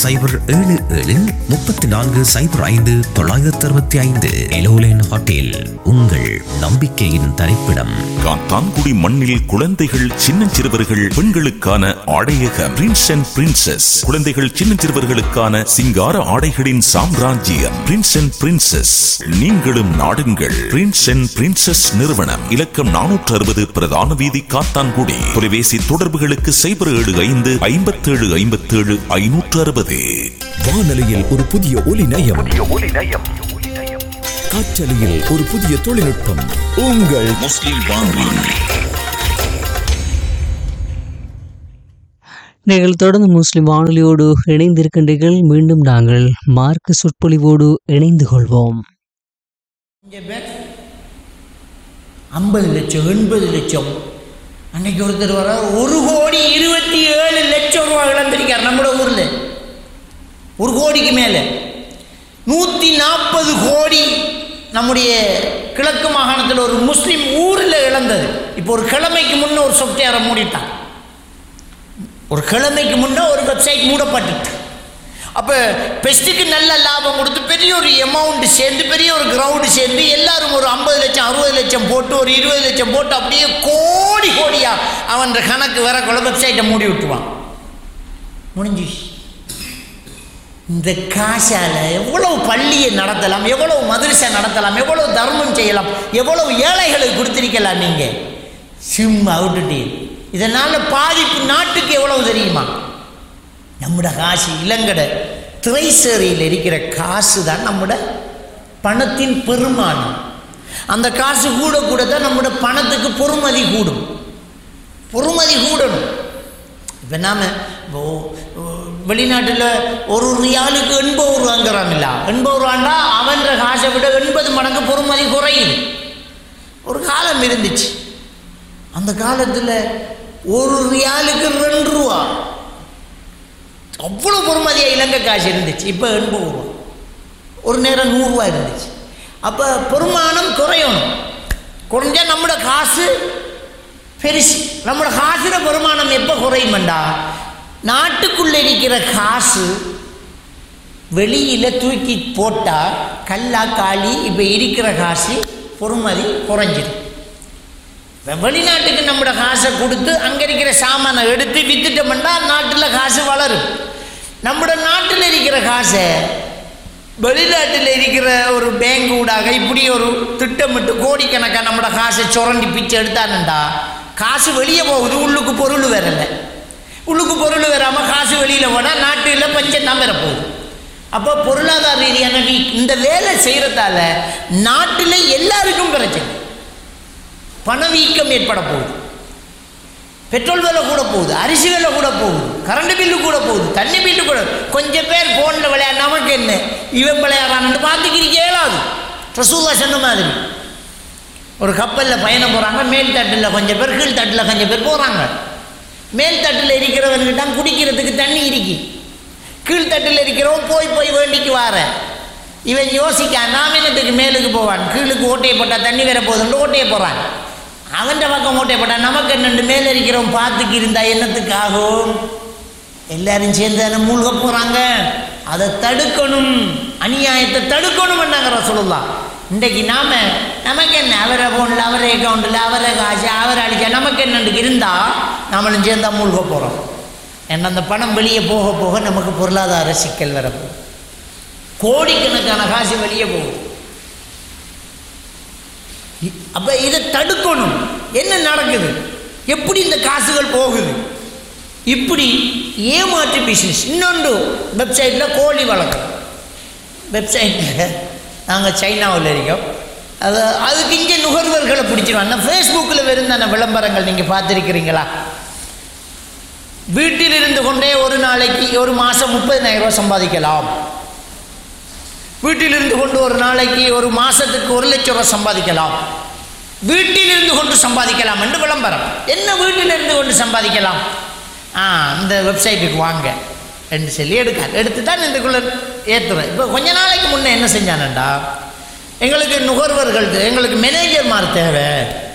0773405 எலோலைன் ஹோட்டல், உங்கள் நம்பிக்கையின் தரிப்பிடம். காத்தான்குடி மண்ணில் குழந்தைகள், சின்னஞ்சிறுவர்கள், பெண்களுக்கான ஆடையக பிரின்ஸ் அண்ட் பிரின்சஸ். குழந்தைகள், சின்னஞ்சிறுவர்களுக்கான சிங்கார ஆடைகளின் சாம்ராஜ்யம் பிரின்ஸ் அண்ட் பிரின்சஸ். நீங்களும் நாடுங்கள் பிரின்ஸ் அண்ட் பிரின்சஸ் நிறுவனம். இலக்கம் 460 பிரதான வீதி, காத்தான்குடி. தொலைபேசி தொடர்புகளுக்கு 0755757 வானொலியில் ஒரு புதிய ஒலி நயம், காற்றலையில் ஒரு புதிய தொழில்நுட்பம். உங்கள் முஸ்லிம் வானொலி. நீங்கள் தொடர்ந்து முஸ்லிம் வானொலியோடு இணைந்திருக்கின்றீர்கள். மீண்டும் நாங்கள் மார்க்க சொற்பொழிவோடு இணைந்து கொள்வோம். 50 லட்சம் 80 லட்சம் அன்னைக்கு ஒருத்தர் வர 1,27,00,000 ரூபா இழந்திருக்கார் நம்மளோட ஊரில். 1 கோடிக்கு மேலே 140 கோடி நம்முடைய கிழக்கு மாகாணத்தில் ஒரு முஸ்லீம் ஊரில் இழந்தது. இப்போ ஒரு கிழமைக்கு முன்னே ஒரு சாஃப்ட்வேரை மூடிட்டான். ஒரு கிழமைக்கு முன்னே ஒரு வெப்சைட் மூடப்பட்டுட்டு, அப்போ பெஸ்ட்டுக்கு நல்ல லாபம் கொடுத்து பெரிய ஒரு அமௌண்ட் சேர்ந்து, பெரிய ஒரு கிரவுண்டு சேர்ந்து எல்லாரும் ஒரு 50 லட்சம் 60 லட்சம் போட்டு, ஒரு 20 லட்சம் போட்டு அப்படியே கோடி கோடியாக அவன் கணக்கு வரக்குள்ள வெப்சைட்டை மூடி விட்டுவான். முடிஞ்சு. இந்த காசால் எவ்வளவு பள்ளியை நடத்தலாம், எவ்வளவு மதரசா நடத்தலாம், எவ்வளவு தர்மம் செய்யலாம், எவ்வளவு ஏழைகளுக்கு கொடுத்திருக்கலாம். நீங்கள் சும்மா விட்டுட்டு இதனால் பாதிப்பு நாட்டுக்கு எவ்வளவு தெரியுமா? நம்முடைய காசு, இலங்கடை திரைசேரியில் இருக்கிற காசு தான் நம்முடைய பணத்தின் பெருமானம். அந்த காசு கூட கூட தான் நம்முடைய பணத்துக்கு பொறுமதி கூடும். பொறுமதி கூடணும். இப்போ நாம் வெளிநாட்டில் ஒரு ரியாலுக்கு 80 ரூபாங்கிறான்ல, 80 ரூபாண்டா அவன் காசை விட 80 மடங்கு பொறுமதி குறையுது. ஒரு காலம் இருந்துச்சு. அந்த காலத்தில் ஒரு ரியாலுக்கு 2 ரூபா, அவ்வளோ பொறுமதியாக இலங்கை காசு இருந்துச்சு. இப்போ 80 ரூபா, ஒரு நேரம் 100 ரூபா இருந்துச்சு. அப்போ பெருமானம் குறையணும். குறைஞ்சால் நம்மளோட காசு பெருசு. நம்மளோட காசுல பெருமானம் எப்போ குறையுமெண்டா, நாட்டுக்குள்ளே இருக்கிற காசு வெளியில் தூக்கி போட்டால் கல்லா காளி இப்போ இருக்கிற காசு பொறுமதி குறைஞ்சிடும். வெளிநாட்டுக்கு நம்மளோட காசை கொடுத்து அங்கே இருக்கிற சாமானை எடுத்து வித்துட்டோம்னா நாட்டில் காசு வளரும். நம்மளோட நாட்டில் இருக்கிற காசை வெளிநாட்டில் இருக்கிற ஒரு பேங்க் ஊடாக இப்படி ஒரு திட்டமிட்டு கோடிக்கணக்காக நம்மளோட காசை சுரண்டி பிச்சு எடுத்தானுண்டா காசு வெளியே போகுது, உள்ளுக்கு பொருள் வரலை. உள்ளுக்கு பொருள் வராமல் காசு வெளியில் போனால் நாட்டில் பஞ்சம் தான் வரப்போகுது. அப்போ பொருளாதார ரீதியான இந்த வேலை செய்கிறதால நாட்டில் எல்லாருக்கும் பிரச்சனை. பணவீக்கம் ஏற்பட போகுது. பெட்ரோல் விலை கூட போகுது, அரிசி விலை கூட போகுது, கரண்ட் பில்லு கூட போகுது, தண்ணி பில்லு கூட. கொஞ்சம் பேர் ஃபோனில் விளையாட நமக்கு என்ன இவன் விளையாடுறான்னு பார்த்துக்கிறீங்க இயலாது. ரசூலுல்லாஹ் சொன்ன மாதிரி ஒரு கப்பலில் பயணம் போகிறாங்க. மேல் தட்டில் கொஞ்சம் பேர், கீழ் தட்டில் கொஞ்சம் பேர் போகிறாங்க. மேல் தட்டில் இருக்கிறவன்கிட்ட குடிக்கிறதுக்கு தண்ணி இருக்கு. கீழ்த்தட்டில் இருக்கிறவன் போய் போய் வேண்டிக்கு வார. இவன் யோசிக்க நாம் என்னத்துக்கு மேலுக்கு போவான், கீழுக்கு ஓட்டையை போட்டால் தண்ணி வேற போதுன்னு ஓட்டையை போகிறான். அவன் பக்கம் ஓட்டையை போட்டான். நமக்கு என்னென்று மேலே இருக்கிறவன் பார்த்துக்கு இருந்தால் என்னத்துக்காகும்? எல்லாரும் சேர்ந்து தானே மூழ்க போகிறாங்க. அதை தடுக்கணும், அநியாயத்தை தடுக்கணும் பண்ணாங்க ரசூலுல்லாஹ். இன்றைக்கு நமக்கு என்ன, அவரை ஃபோனில் அவரை அக்கௌண்ட்டில் அவரை காசு அவரை அடித்தா நமக்கு என்னென்று இருந்தால் நம்மளும் சேர்ந்தா மூழ்க போகிறோம். ஏன்னா அந்த பணம் வெளியே போக போக நமக்கு பொருளாதார சிக்கல் வரப்போகுது. கோடிக்கணக்கான காசு வெளியே போகுது. அப்போ இதை தடுக்கணும். என்ன நடக்குது, எப்படி இந்த காசுகள் போகுது? இப்படி ஏமாற்று பிஸ்னஸ். இன்னொன்று வெப்சைட்டில் கோழி வளர்க்குறோம். வெப்சைட்டில் நாங்கள் சைனாவில் இருக்கோம். அதுக்கு இங்கே நுகர்வர்களை பிடிச்சிருவாங்க. ஃபேஸ்புக்கில் வெறுந்தான விளம்பரங்கள் நீங்கள் பார்த்துருக்கிறீங்களா? வீட்டில் இருந்து கொண்டே ஒரு நாளைக்கு ஒரு மாதம் 30,000 ரூபா சம்பாதிக்கலாம், வீட்டில் இருந்து கொண்டு ஒரு நாளைக்கு ஒரு மாதத்துக்கு 1 லட்சம் ரூபா சம்பாதிக்கலாம், வீட்டில் இருந்து கொண்டு சம்பாதிக்கலாம் என்று விளம்பரம். என்ன வீட்டில் இருந்து கொண்டு சம்பாதிக்கலாம்? இந்த வெப்சைட்டுக்கு வாங்க என்று சொல்லி எடுத்து தான் இதுக்குள்ளே ஏற்றுறேன். இப்போ கொஞ்ச நாளைக்கு முன்னே என்ன செஞ்சானண்டா, எங்களுக்கு நுகர்வர்கள், எங்களுக்கு மேனேஜர்மார் தேவை,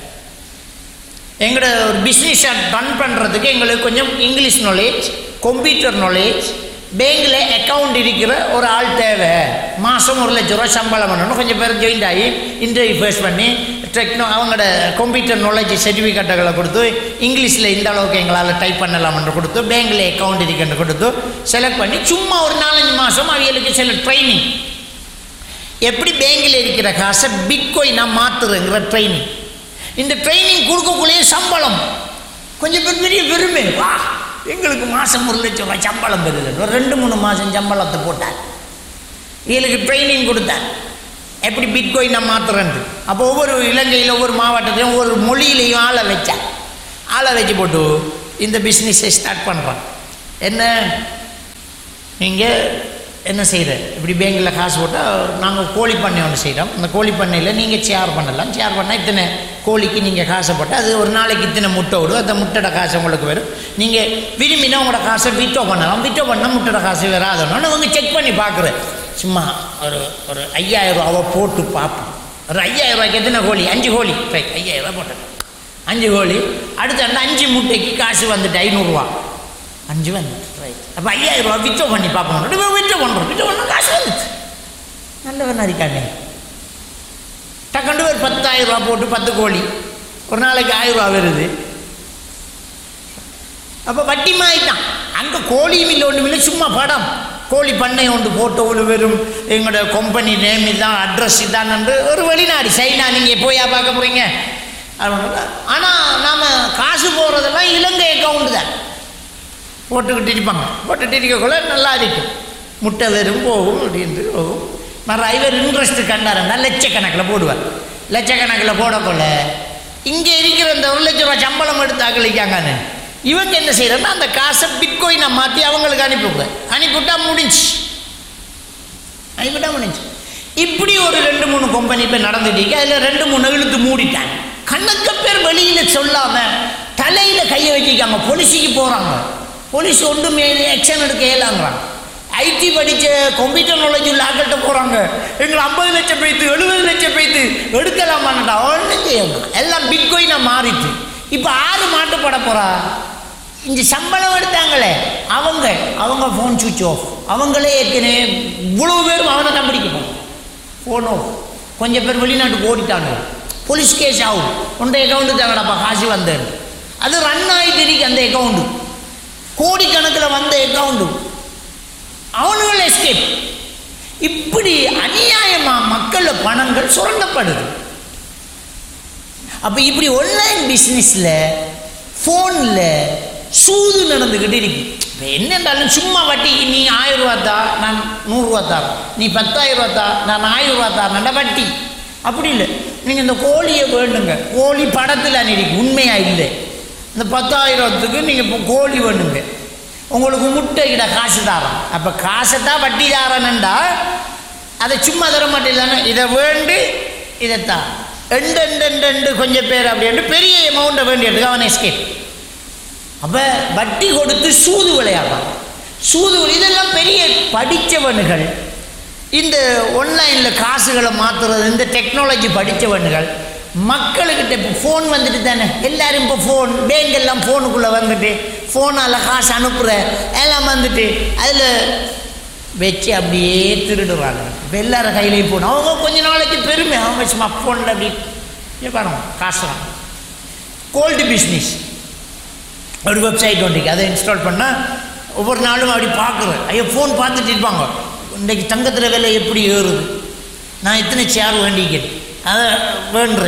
எங்களோட ஒரு பிஸ்னஸை ரன் பண்ணுறதுக்கு எங்களுக்கு கொஞ்சம் இங்கிலீஷ் நாலேஜ், கம்ப்யூட்டர் நாலேஜ், பேங்கில் அக்கௌண்ட் இருக்கிற ஒரு ஆள் தேவை, மாதம் 1 லட்சம் ரூபா சம்பளம் பண்ணணும். கொஞ்சம் பேர் ஜாயின் ஆகி இன்டர்வியூ ஃபேஸ் பண்ணி அவங்களோட கம்ப்யூட்டர் நாலேஜ் சர்டிஃபிகேட்டுகளை கொடுத்து இங்கிலீஷில் இந்த அளவுக்கு எங்களால் டைப் பண்ணலாம்னு கொடுத்து பேங்கில் அக்கௌண்ட் இருக்குன்னு கொடுத்து செலக்ட் பண்ணி சும்மா ஒரு 4-5 மாதம் அவங்களுக்கு சில ட்ரைனிங், எப்படி பேங்கில் இருக்கிற காசை பிட்காயினாக மாற்றுறங்கிற ட்ரைனிங். இந்த ட்ரைனிங் கொடுக்கக்கூடிய சம்பளம் கொஞ்சம் பேர் பெரிய பெருமை, வா எங்களுக்கு மாதம் 1 லட்சம் ரூபாய் சம்பளம் பெறுது. ஒரு 2-3 மாதம் சம்பளத்தை போட்டார், இவங்களுக்கு ட்ரைனிங் கொடுத்தார் எப்படி பிட்காயினாக மாற்றுறேன்ட்டு. அப்போ ஒவ்வொரு இலங்கையில் ஒவ்வொரு மாவட்டத்திலையும் ஒவ்வொரு மொழியிலையும் ஆளை வச்சார். ஆளை வச்சு போட்டு இந்த பிஸ்னஸை ஸ்டார்ட் பண்ணுறான். என்ன நீங்கள் என்ன செய்கிற, இப்படி பேங்கில் காசு போட்டால் நாங்கள் கோழி பண்ணை ஒன்று செய்கிறோம், அந்த கோழி பண்ணையில் நீங்கள் ஷேர் பண்ணலாம், ஷேர் பண்ணால் இத்தனை கோழிக்கு நீங்கள் காசை போட்டால் அது ஒரு நாளைக்கு இத்தனை முட்டை விடும், அந்த முட்டையோட காசு உங்களுக்கு வரும், நீங்கள் விரும்பினா உங்களோட காசை விட்ரோ பண்ணலாம், விட்ரோ பண்ணால் முட்டையோட காசு வராதோன்னு அவங்க செக் பண்ணி பார்க்குறேன். சும்மா ஒரு 5,000 ரூபாவை போட்டு பார்ப்போம். ஒரு 5,000 ரூபாய்க்கு எத்தனை கோழி? 5 கோழி, ரைட், 5,000 ரூபா போட்டேன். 5 கோழி, அடுத்த 5 முட்டைக்கு காசு வந்துட்டு 500 ரூபா, 5 வந்துட்டு, ரைட். அப்போ 5,000 ரூபா விட்ரோ பண்ணி பார்ப்போம். விட்ரோ பண்ணுறோம், காசு வந்துச்சு, நல்லவன் இருக்கானே. டக்குண்டு ஒரு 10,000 ரூபா போட்டு 10 கோழி, ஒரு நாளைக்கு 1000 ரூபா வருது. அப்போ வட்டி மாறிட்டான். அங்கே கோழியும் இல்லை, ஒன்றும் இல்லை, சும்மா படம் கோழி பண்ணை ஒன்று போட்டு ஒரு வெறும் எங்களோட கம்பெனி நேம் இதான், அட்ரஸ் இதான் என்று ஒரு வெளிநாடு சைனா. நீங்கள் போயா பார்க்க போகிறீங்க? ஆனால் நாம் காசு போகிறதெல்லாம் இலங்கை அக்கௌண்ட்டு தான் போட்டுக்கிட்டு இருப்பாங்க. போட்டுட்டு இருக்கக்குள்ள நல்லா இருக்கும், முட்டை வெறும் போகும் அப்படின்ட்டு போகும். மறு இவர் இன்ட்ரெஸ்ட் கண்டாருன்னா லட்சக்கணக்கில் போடுவார். லட்சக்கணக்கில் போடக்குள்ள இங்கே இருக்கிற இந்த 1 லட்சம் ரூபா சம்பளம் எடுத்து ஆக்களிக்காங்கன்னு இவங்க என்ன செய்யறன்னா அந்த காசை பிட்காயினை மாற்றி அவங்களுக்கு அனுப்பிவிடுவேன். அனுப்பிவிட்டா முடிஞ்சு. இப்படி ஒரு 2-3 கம்பெனி இப்போ நடந்துட்டீங்க. அதில் 2-3 இழுத்து மூடிட்டாங்க. கணக்க பேர் வெளியில் சொல்லாமல் தலையில் கையை வச்சுக்காங்க, போலீஸுக்கு போகிறாங்க. போலீஸ் ஒன்றுமே ஆக்ஷன் எடுக்க இயலாங்கிறாங்க. ஐடி படித்த கம்ப்யூட்டர் நாலேஜ் உள்ள ஆக்கள்கிட்ட போகிறாங்க, எங்களை 50 லட்சம் பேத்து 70 லட்சம் பேத்து எடுக்கலாமான்டா, ஒன்றும் செய்யணும். எல்லாம் பிட்காயினாக மாறிட்டு இப்போ 6 மாட்டுப்பட போகிறா. இந்த சம்பளம் எடுத்தாங்களே அவங்க ஃபோன் சுவிட்ச் ஆஃப். அவங்களே ஏற்கனவே இவ்வளோ பேரும் அவனை தான் பிடிக்கணும், ஃபோன் ஆஃப். கொஞ்சம் பேர் வெளிநாட்டுக்கு ஓடிட்டாங்க, போலீஸ் கேஸ் ஆகும். உன்ட அக்கௌண்ட்டு தாங்கடாப்பா காசு வந்தேன். அது ரன் ஆகிட்டு இருக்கு அந்த அக்கௌண்ட்டு, கோடிக்கணக்கில் வந்த அக்கௌண்ட்டு. அவனுங்கள் எஸ்கேப். இப்படி அநியாயமாக மக்கள் பணங்கள் சுரண்டப்படுது. அப்போ இப்படி ஆன்லைன் பிஸ்னஸில் ஃபோனில் சூது நடந்துக்கிட்டு இருக்கு. இப்போ என்னென்றாலும் சும்மா வட்டிக்கு நீ 1000 ரூபா தா, நான் 100 ரூபா தரேன், நீ 10,000 ரூபா தா, நான் 1000 ரூபா தரேன்டா வட்டி. அப்படி இல்லை. நீங்கள் இந்த கோழியை வேணுங்க, கோழி படத்தில் அன்னைக்கு உண்மையாக இல்லை. இந்த 10,000த்துக்கு நீங்கள் இப்போ கோழி வேணுங்க, உங்களுக்கு முட்டைக்கிட்ட காசு தாரான். அப்போ காசை தான் வட்டி தாரானண்டா அதை சும்மா தர மாட்டேன், இதை வேண்டு இதைத்தான் ரெண்டு கொஞ்சம் பேர் அப்படின்ட்டு பெரிய அமௌண்ட்டை வேண்டியதுக்கு அவன் எஸ்கேப். அப்போ வட்டி கொடுத்து சூது விளையாடுறான். இதெல்லாம் பெரிய படித்தவனுகள், இந்த ஆன்லைனில் காசுகளை மாற்றுறது, இந்த டெக்னாலஜி படித்தவனுகள் மக்கள்கிட்ட. இப்போ ஃபோன் வந்துட்டு தானே எல்லோரும், இப்போ ஃபோன் பேங்க் எல்லாம் ஃபோனுக்குள்ளே வந்துட்டு ஃபோனால் காசு அனுப்புகிற எல்லாம் வந்துட்டு அதில் வச்சு அப்படியே திருடுவாங்க. இப்போ எல்லாரும் கையிலையும் போகணும். அவங்க கொஞ்ச நாளைக்கு பெருமை, அவங்க சும்மா ஃபோனில் அப்படி பண்ணுவோம் காசு வாங்க. கோல்டு பிஸ்னஸ் ஒரு வெப்சைட் ஒன்றைக்கு அதை இன்ஸ்டால் பண்ணால் ஒவ்வொரு நாளும் அப்படி பார்க்குறேன். ஐயோ ஃபோன் பார்த்துட்டு இருப்பாங்க, இன்றைக்கு தங்கத்தில் விலை எப்படி ஏறுது, நான் இத்தனை சேர் வேண்டிக்கிறேன், அதை வேண்டுறேன்,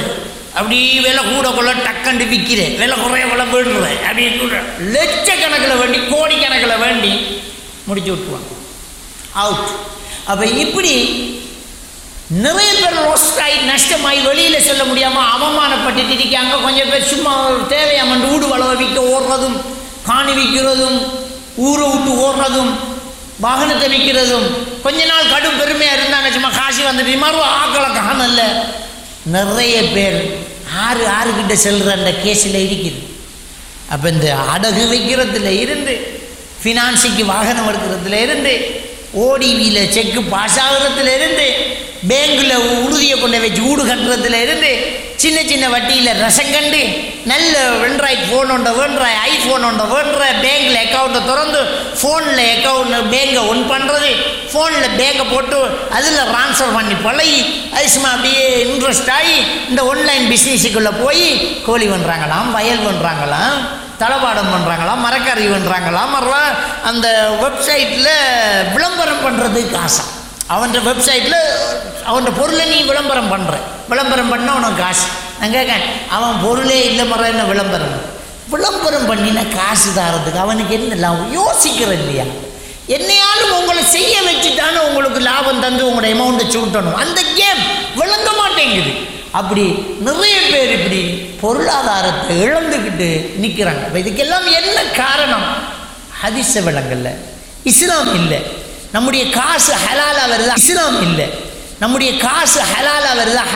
அப்படி விலை கூட கொள்ள டக்கண்டு விற்கிறேன், விலை குறைய கொள்ள விடுறேன், அப்படி லட்சக்கணக்கில் வேண்டி கோடிக்கணக்கில் வேண்டி முடிச்சு விட்டுருவாங்க, அவுட். அப்போ இப்படி நிறைய பேர் ரோஸ்டாகி நஷ்டமாகி வெளியில் சொல்ல முடியாமல் அவமானப்பட்டு இருக்காங்க. கொஞ்சம் பேர் சும்மா தேவையாமண்டு ஊடு வளவை விற்க ஓடுறதும், காணி விற்கிறதும், ஊரை விட்டு ஓடுறதும், வாகனத்தை விற்கிறதும். கொஞ்ச நாள் கடும் பெருமையாக இருந்தாங்க, சும்மா காசு வந்துட்டு மறுவா ஆக்களை காணல. நிறைய பேர் ஆறுகிட்ட செல்கிற அந்த கேஸில் இருக்குது. அப்போ இந்த அடகு வைக்கிறதுல இருந்து, ஃபினான்ஸுக்கு வாகனம் எடுக்கிறதுல இருந்து, ஓடிவியில் செக்கு பாஸ் ஆகிறதுல இருந்து, பேங்கில் உறுதியை கொண்டு வச்சு வீடு கட்டுறதுல இருந்து, சின்ன சின்ன வட்டியில் ரசம் கண்டு நல்ல ஆண்ட்ராய்ட் ஃபோன் ஒன்றை வேண்டுற, ஐஃபோன் ஒன்றை வேண்டுற, பேங்கில் அக்கௌண்ட்டை திறந்து ஃபோனில் பேங்கை ஒன் பண்ணுறது, ஃபோனில் பேங்கை போட்டு அதில் ட்ரான்ஸ்ஃபர் பண்ணி பழகி அதுசுமா அப்படியே இன்ட்ரெஸ்ட் ஆகி இந்த ஆன்லைன் பிஸ்னஸுக்குள்ளே போய் கோழி பண்ணுறாங்களாம், வயல் பண்ணுறாங்களாம், தளபாடம் பண்ணுறாங்களாம், மரக்கறி பண்ணுறாங்களாம், மறுபடியும் அந்த வெப்சைட்டில் விளம்பரம் பண்ணுறதுக்கு ஆசை. அவன் வெப்சைட்டில் அவன் பொருளை நீ விளம்பரம் பண்ணுற, விளம்பரம் பண்ணால் உனக்கு காசு. நான் கேட்கேன், அவன் பொருளே இல்லை மற என்ன விளம்பரம் பண்ணினா காசு தாரதுக்கு அவனுக்கு என்ன லாபம்? யோசிக்கிற இல்லையா? என்னையாலும் உங்களை செய்ய வச்சுட்டானு உங்களுக்கு லாபம் தந்து உங்களோட அமௌண்ட்டை சுட்டணும். அந்த கேம் விளங்க மாட்டேங்குது. அப்படி நிறைய பேர் இப்படி பொருளாதாரத்தை இழந்துக்கிட்டு நிற்கிறாங்க. இப்போ இதுக்கெல்லாம் என்ன காரணம்? ஹதீஸ விளங்கல்ல, இஸ்லாம் இல்லை. நம்முடைய காசு ஹலாலா வருதா? இஸ்லாம் இல்லை. நம்முடைய காசு ஹலாலா வருதா?